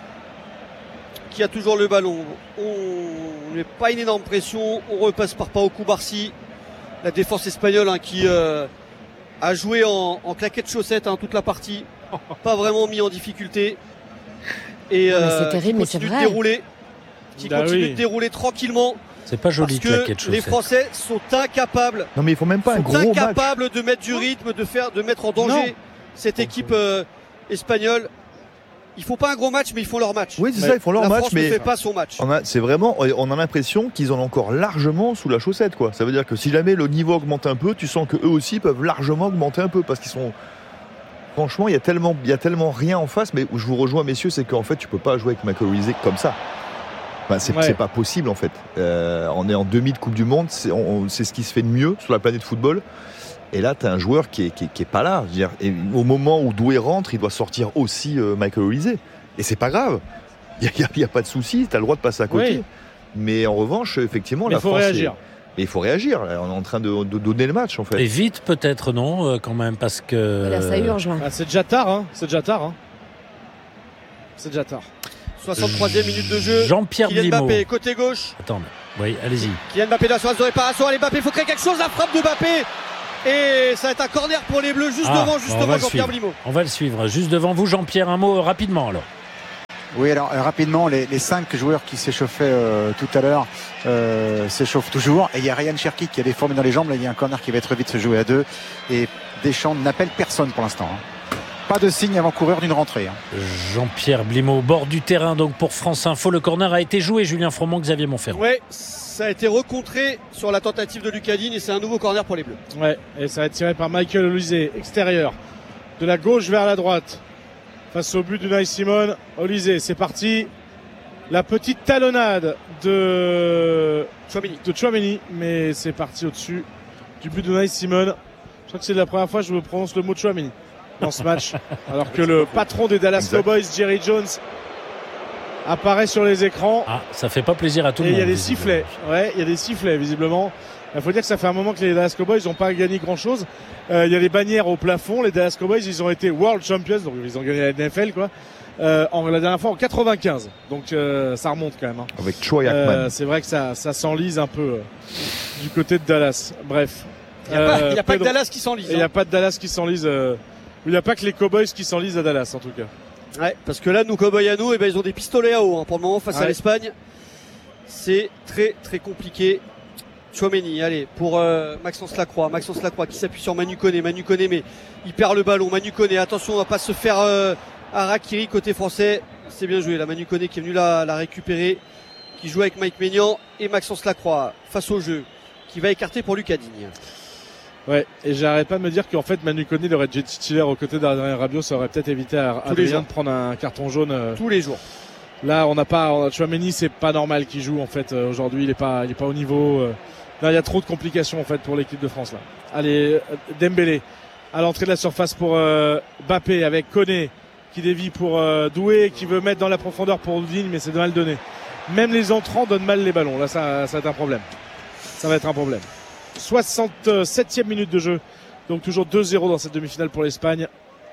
qui a toujours le ballon. On met pas une énorme pression, on repasse par Pau Cubarsí, la défense espagnole qui a joué en claquette chaussette toute la partie, pas vraiment mis en difficulté, et c'est terrible, mais c'est vrai. Qui continue de dérouler tranquillement. C'est pas joli, parce que les Français sont incapables. Non mais il faut même pas un gros match. Incapables de mettre du rythme, de mettre en danger cette équipe espagnole. Il faut pas un gros match, mais ils font leur match. Oui, c'est ça, ils font leur match, France mais ne fait pas son match. On a l'impression qu'ils en ont encore largement sous la chaussette, quoi. Ça veut dire que si jamais le niveau augmente un peu, tu sens que eux aussi peuvent largement augmenter un peu, parce qu'ils sont. Franchement, il y a tellement rien en face, mais où je vous rejoins, messieurs, c'est qu'en fait, tu peux pas jouer avec Michael Olise comme ça. C'est pas possible en fait. On est en demi de Coupe du Monde, c'est ce qui se fait de mieux sur la planète football. Et là, tu as un joueur qui est pas là. Je veux dire, et au moment où Doué rentre, il doit sortir aussi Michael Olise. Et c'est pas grave. Il y a pas de souci. Tu as le droit de passer à côté. Oui. Mais en revanche, effectivement, la France. Il faut réagir. Mais il faut réagir. Là, on est en train de donner le match en fait. Et vite peut-être non quand même parce que. Là, ça urge. C'est déjà tard. Hein. C'est déjà tard. 63e minute de jeu. Jean-Pierre Kylian Blimaud. Mbappé, côté gauche. Attends, oui, allez-y. Kylian Mbappé dans la surface de réparation. Allez, Mbappé, il faut créer quelque chose. La frappe de Mbappé. Et ça va être un corner pour les Bleus, juste devant Jean-Pierre Blimaud. On va le suivre. Juste devant vous, Jean-Pierre, un mot rapidement alors. Oui, alors rapidement, les 5 joueurs qui s'échauffaient tout à l'heure s'échauffent toujours. Et il y a Ryan Cherki qui a des fourmis dans les jambes. Là, il y a un corner qui va être vite se jouer à 2. Et Deschamps n'appelle personne pour l'instant. Pas de signe avant-coureur d'une rentrée. Jean-Pierre Blimaud, au bord du terrain donc pour France Info. Le corner a été joué, Julien Froment, Xavier Monferrand. Oui, ça a été recontré sur la tentative de Lucas Digne et c'est un nouveau corner pour les Bleus. Ouais, et ça va être tiré par Michael Olise, extérieur. De la gauche vers la droite. Face au but d'Unai Simon. Olise, c'est parti. La petite talonnade de Tchouaméni, mais c'est parti au-dessus du but d'Unai Simon. Je crois que c'est la première fois que je me prononce le mot Tchouaméni dans ce match, alors que le patron des Dallas Cowboys, Jerry Jones, apparaît sur les écrans. Ah, ça fait pas plaisir à tout le monde. Et il y a des sifflets. Ouais, il y a des sifflets visiblement. Il faut dire que ça fait un moment que les Dallas Cowboys n'ont pas gagné grand-chose. Il y a les bannières au plafond. Les Dallas Cowboys, ils ont été World Champions, donc ils ont gagné la NFL quoi. La dernière fois en 95. Donc ça remonte quand même. Hein. Avec Troy Aikman. C'est vrai que ça s'enlise un peu du côté de Dallas. Bref. Il n'y a pas que Dallas qui s'enlise. Il n'y a pas de Dallas qui s'enlise. Il n'y a pas que les Cowboys qui s'enlisent à Dallas en tout cas. Ouais, parce que là, nos Cowboys à nous, ils ont des pistolets à eau. Pour le moment, face à l'Espagne, c'est très très compliqué. Tchouaméni, allez, pour Maxence Lacroix qui s'appuie sur Manu Koné, mais il perd le ballon. Manu Koné, attention, on va pas se faire harakiri côté français. C'est bien joué, là, Manu Koné qui est venu la récupérer, qui joue avec Mike Maignan et Maxence Lacroix face au jeu, qui va écarter pour Lucas Digne. Ouais, et j'arrête pas de me dire qu'en fait Manu Koné, il aurait été titulaire aux côtés d'Adrien Rabiot, ça aurait peut-être évité à Adrien de prendre un carton jaune. Tous les jours. Là, Tchouaméni, c'est pas normal qu'il joue en fait aujourd'hui, il est pas au niveau. Là, il y a trop de complications en fait pour l'équipe de France là. Allez, Dembélé à l'entrée de la surface pour Mbappé avec Koné qui dévie pour Doué, qui veut mettre dans la profondeur pour Digne, mais c'est mal donné. Même les entrants donnent mal les ballons. Là, ça va être un problème. Ça va être un problème. 67e minute de jeu. Donc toujours 2-0 dans cette demi-finale pour l'Espagne.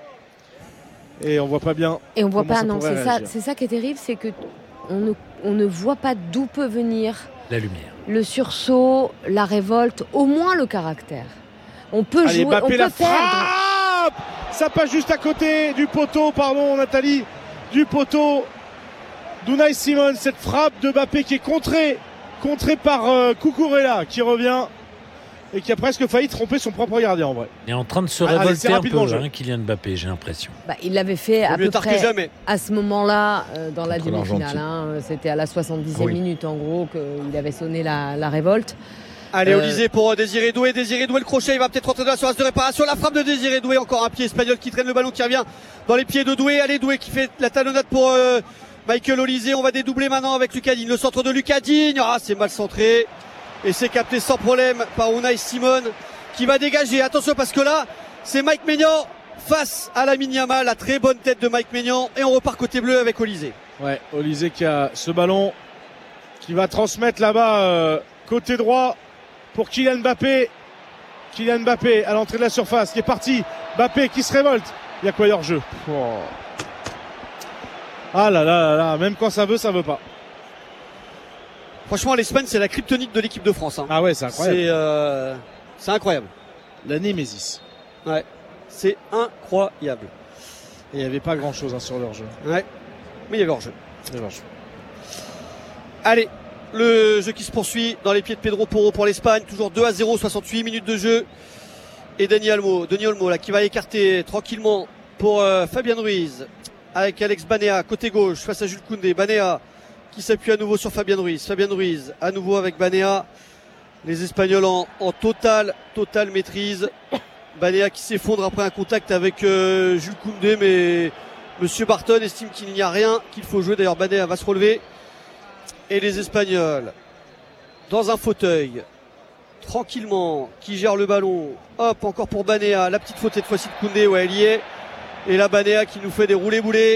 Et on voit pas bien. Et on voit pas, non, c'est ça qui est terrible, c'est que on ne voit pas d'où peut venir la lumière. Le sursaut, la révolte, au moins le caractère. On peut jouer, Mbappé, on peut la perdre. Frappe, ça passe juste à côté du poteau, pardon Nathalie, du poteau d'Unai Simon. Cette frappe de Mbappé qui est contrée par Cucurella qui revient et qui a presque failli tromper son propre gardien en vrai. Il est en train de se révolter un peu, Kylian Mbappé, j'ai l'impression. Il l'avait fait à peu près jamais. à ce moment-là dans la demi-finale. C'était à la 70e minute en gros qu'il avait sonné la révolte. Allez, Olise pour Désiré Doué. Désiré Doué, le crochet, il va peut-être rentrer dans la surface de réparation. La frappe de Désiré Doué, encore un pied espagnol qui traîne le ballon, qui revient dans les pieds de Doué. Allez, Doué qui fait la talonnade pour Michael Olise. On va dédoubler maintenant avec Lucas Digne. Le centre de Lucas Digne. Ah, c'est mal centré. Et c'est capté sans problème par Unai Simon qui va dégager. Attention parce que là, c'est Mike Maignan face à Lamine Yamal. La très bonne tête de Mike Maignan. Et on repart côté bleu avec Olise. Ouais, Olise qui a ce ballon qui va transmettre là-bas côté droit pour Kylian Mbappé. Kylian Mbappé à l'entrée de la surface qui est parti. Mbappé qui se révolte. Il y a quoi hors jeu? Ah là là là là, même quand ça veut pas. Franchement, l'Espagne, c'est la kryptonite de l'équipe de France. Hein. Ah ouais, c'est incroyable. C'est incroyable. La Némésis. Ouais, c'est incroyable. Et il n'y avait pas grand-chose sur leur jeu. Ouais, mais il y avait hors-jeu. Allez, le jeu qui se poursuit dans les pieds de Pedro Porro pour l'Espagne. Toujours 2-0, 68 minutes de jeu. Et Dani Olmo là, qui va écarter tranquillement pour Fabian Ruiz. Avec Alex Banea, côté gauche, face à Jules Koundé. Banea qui s'appuie à nouveau sur Fabian Ruiz. Fabian Ruiz à nouveau avec Banea. Les Espagnols en totale maîtrise. Banea qui s'effondre après un contact avec Jules Koundé, mais Monsieur Barton estime qu'il n'y a rien qu'il faut jouer. D'ailleurs, Banea va se relever. Et les Espagnols, dans un fauteuil, tranquillement, qui gère le ballon. Hop, encore pour Banea. La petite faute cette fois-ci de Koundé, ouais, elle y est. Et la Banea qui nous fait des roulés-boulés.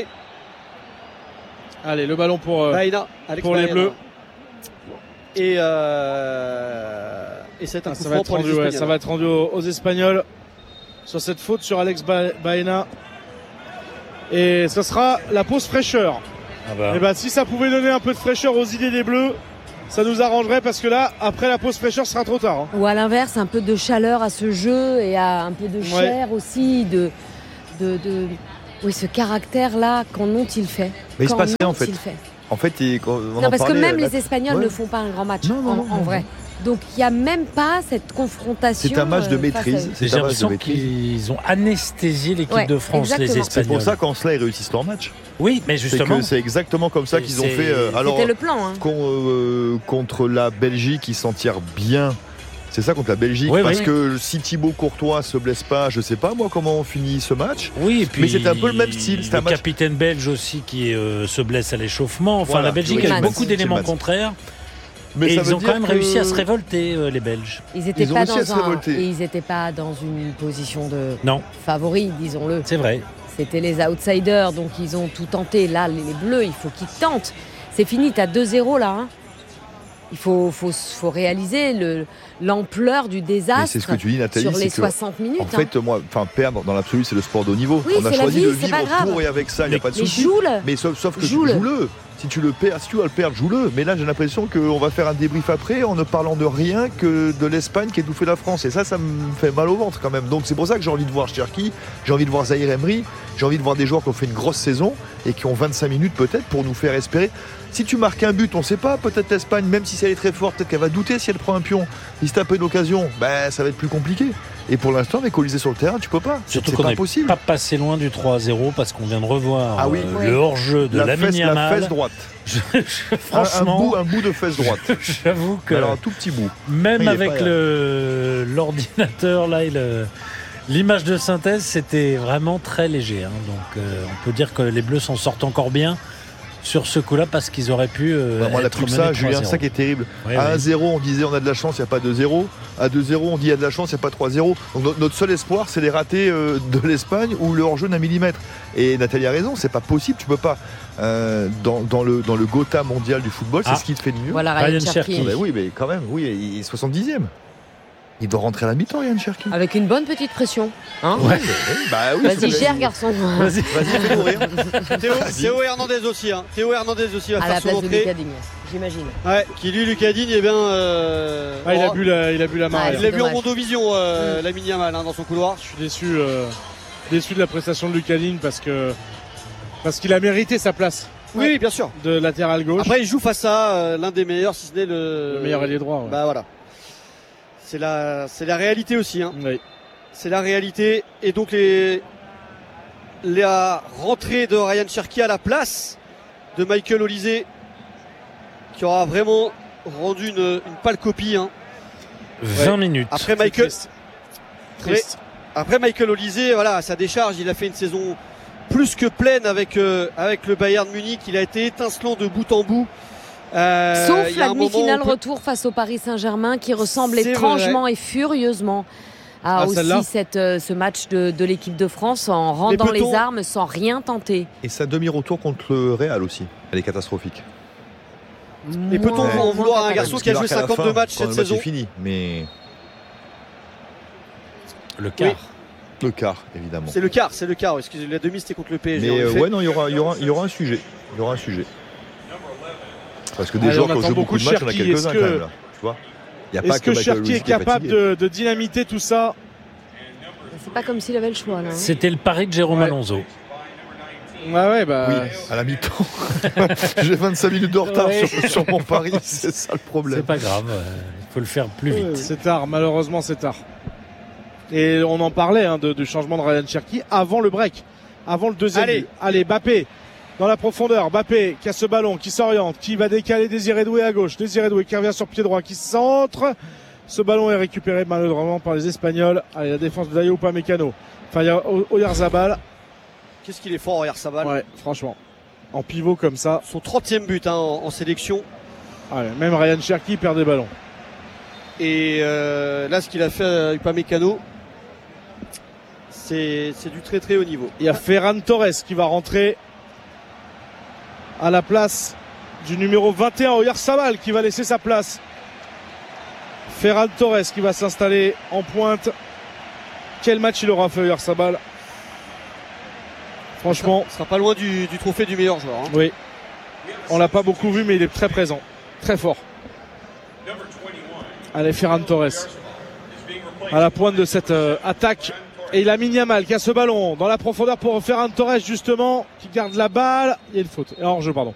Allez, le ballon pour Baena, pour les Bleus. Et c'est un coup franc pour les Espagnols. Ça va être rendu aux Espagnols sur cette faute sur Alex Baena. Et ça sera la pause fraîcheur. Et bah, si ça pouvait donner un peu de fraîcheur aux idées des Bleus, ça nous arrangerait parce que là, après la pause fraîcheur, ce sera trop tard. Ou à l'inverse, un peu de chaleur à ce jeu et à un peu de chair aussi, oui, ce caractère-là, qu'en ont-ils fait? Mais il se passait en fait. Non, parce que même les Espagnols ne font pas un grand match en vrai. Donc il n'y a même pas cette confrontation. C'est un match de maîtrise. J'ai l'impression qu'ils ont anesthésié l'équipe de France, exactement. les Espagnols. C'est pour ça qu'en cela ils réussissent leur match. Oui, mais justement. C'est exactement comme ça qu'ils ont fait. C'était le plan. Contre la Belgique, ils s'en tirent bien. C'est ça contre la Belgique, parce que si Thibaut Courtois se blesse pas, je sais pas moi comment on finit ce match. Oui, et puis mais c'est un peu le même style. Le capitaine belge aussi qui se blesse à l'échauffement. Enfin, la Belgique a beaucoup d'éléments contraires. Mais ils ont quand même réussi à se révolter, les Belges. Ils n'étaient pas dans une position de favori, disons-le. C'est vrai. C'était les outsiders, donc ils ont tout tenté. Là, les Bleus, il faut qu'ils tentent. C'est fini, t'as 2-0 là. Hein. Il faut réaliser l'ampleur du désastre. C'est ce que tu dis, Nathalie, sur les 60 minutes. En fait, perdre dans l'absolu, c'est le sport de haut niveau. Oui, on a choisi de vivre pour et avec ça, il n'y a pas de souci. Mais sauf que joue-le. Si tu dois le perdre, joue-le. Mais là, j'ai l'impression qu'on va faire un débrief après en ne parlant de rien que de l'Espagne qui étouffait la France. Et ça me fait mal au ventre quand même. Donc c'est pour ça que j'ai envie de voir Cherki, j'ai envie de voir Zahir Emery, j'ai envie de voir des joueurs qui ont fait une grosse saison et qui ont 25 minutes peut-être pour nous faire espérer. Si tu marques un but, on ne sait pas, peut-être l'Espagne, même si elle est très forte, peut-être qu'elle va douter si elle prend un pion. Si tu as pas une occasion, ça va être plus compliqué. Et pour l'instant, avec Olysée sur le terrain, tu peux pas. Surtout qu'on n'est pas passé loin du 3-0 parce qu'on vient de revoir le hors-jeu de Lamine Yamal. La fesse droite. Franchement, un bout de fesse droite. J'avoue que. Alors un tout petit bout. Même avec l'ordinateur là, l'image de synthèse, c'était vraiment très léger. Hein. Donc on peut dire que les Bleus s'en sortent encore bien sur ce coup-là parce qu'ils auraient pu on a plus ça, Julien, ça qui est terrible. À 1-0, on disait on a de la chance, il n'y a pas 2-0. À 2-0, on dit il y a de la chance, il n'y a pas 3-0. Donc notre seul espoir, c'est les ratés de l'Espagne ou le hors-jeu d'un millimètre. Et Nathalie a raison, c'est pas possible, tu peux pas. Dans le Gotha mondial du football, c'est ce qui te fait de mieux. Voilà, Ryan Cherki. Oui, mais quand même, il est 70e. Il doit rentrer à la mi-temps, Ryan Cherki. Avec une bonne petite pression. Hein Vas-y, cher garçon. Vas-y, fais-nous rire. Théo Hernandez aussi. Théo Hernandez aussi va faire son entrée. À la place de Lucas Digne, j'imagine. Ouais, qui lui, Lucas Digne, il a bu la marée. Il l'a vu en mondovision, Lamine Yamal, dans son couloir. Je suis déçu de la prestation de Lucas Digne parce qu'il a mérité sa place. Oui, bien sûr. De latéral gauche. Après, il joue face à l'un des meilleurs, si ce n'est le meilleur ailier droit. Ouais. Bah voilà. C'est la réalité aussi. Oui. C'est la réalité. Et donc la rentrée de Ryan Cherki à la place de Michael Olysée, qui aura vraiment rendu une pâle copie. 20 minutes. Après Michael, Triste. Après Michael Olysée, voilà, à sa décharge, il a fait une saison plus que pleine avec le Bayern Munich. Il a été étincelant de bout en bout. Sauf la demi-finale retour face au Paris Saint-Germain qui ressemble étrangement et furieusement à aussi ce match de l'équipe de France en rendant les armes sans rien tenter. Et sa demi-retour contre le Real aussi, elle est catastrophique. Et peut-on en vouloir à un garçon qui a joué 52 matchs cette saison? C'est fini, mais le quart. Oui. Le quart, évidemment. C'est le quart. Excusez, la demi c'était contre le PSG. Mais non, il y aura un sujet. Parce que des joueurs qui ont joué beaucoup de matchs, on a quelques-uns quand même là. Tu vois. Est-ce que Cherki est capable de dynamiter tout ça? C'est pas comme s'il avait le choix là. C'était le pari de Jérôme Alonso. Oui, à la mi-temps. J'ai 25 minutes de retard sur mon pari, c'est ça le problème. C'est pas grave, il faut le faire plus vite. C'est tard, malheureusement c'est tard. Et on en parlait du changement de Ryan Cherki avant le break, avant le deuxième but. Allez, Mbappé dans la profondeur, Mbappé qui a ce ballon, qui s'oriente, qui va décaler Désiré Doué à gauche, Désiré Doué qui revient sur pied droit, qui centre. Ce ballon est récupéré malheureusement par les Espagnols. Allez, la défense de Dayo Upamecano. Enfin, il y a Oyarzabal. Qu'est-ce qu'il est fort, Oyarzabal. Ouais, franchement. En pivot comme ça. Son 30e but en sélection. Ouais, même Ryan Cherki perd des ballons. Et là, ce qu'il a fait à Upamecano, c'est du très très haut niveau. Il y a Ferran Torres qui va rentrer à la place du numéro 21, Oyarzabal, qui va laisser sa place. Ferran Torres qui va s'installer en pointe. Quel match il aura fait, Oyarzabal? Franchement, il sera pas loin du trophée du meilleur joueur. Hein. Oui, on l'a pas beaucoup vu, mais il est très présent, très fort. Allez, Ferran Torres à la pointe de cette attaque. Et il a Lamine Yamal qui a ce ballon dans la profondeur pour Ferran Torres, justement, qui garde la balle. Il y a une faute. Et hors-jeu, pardon.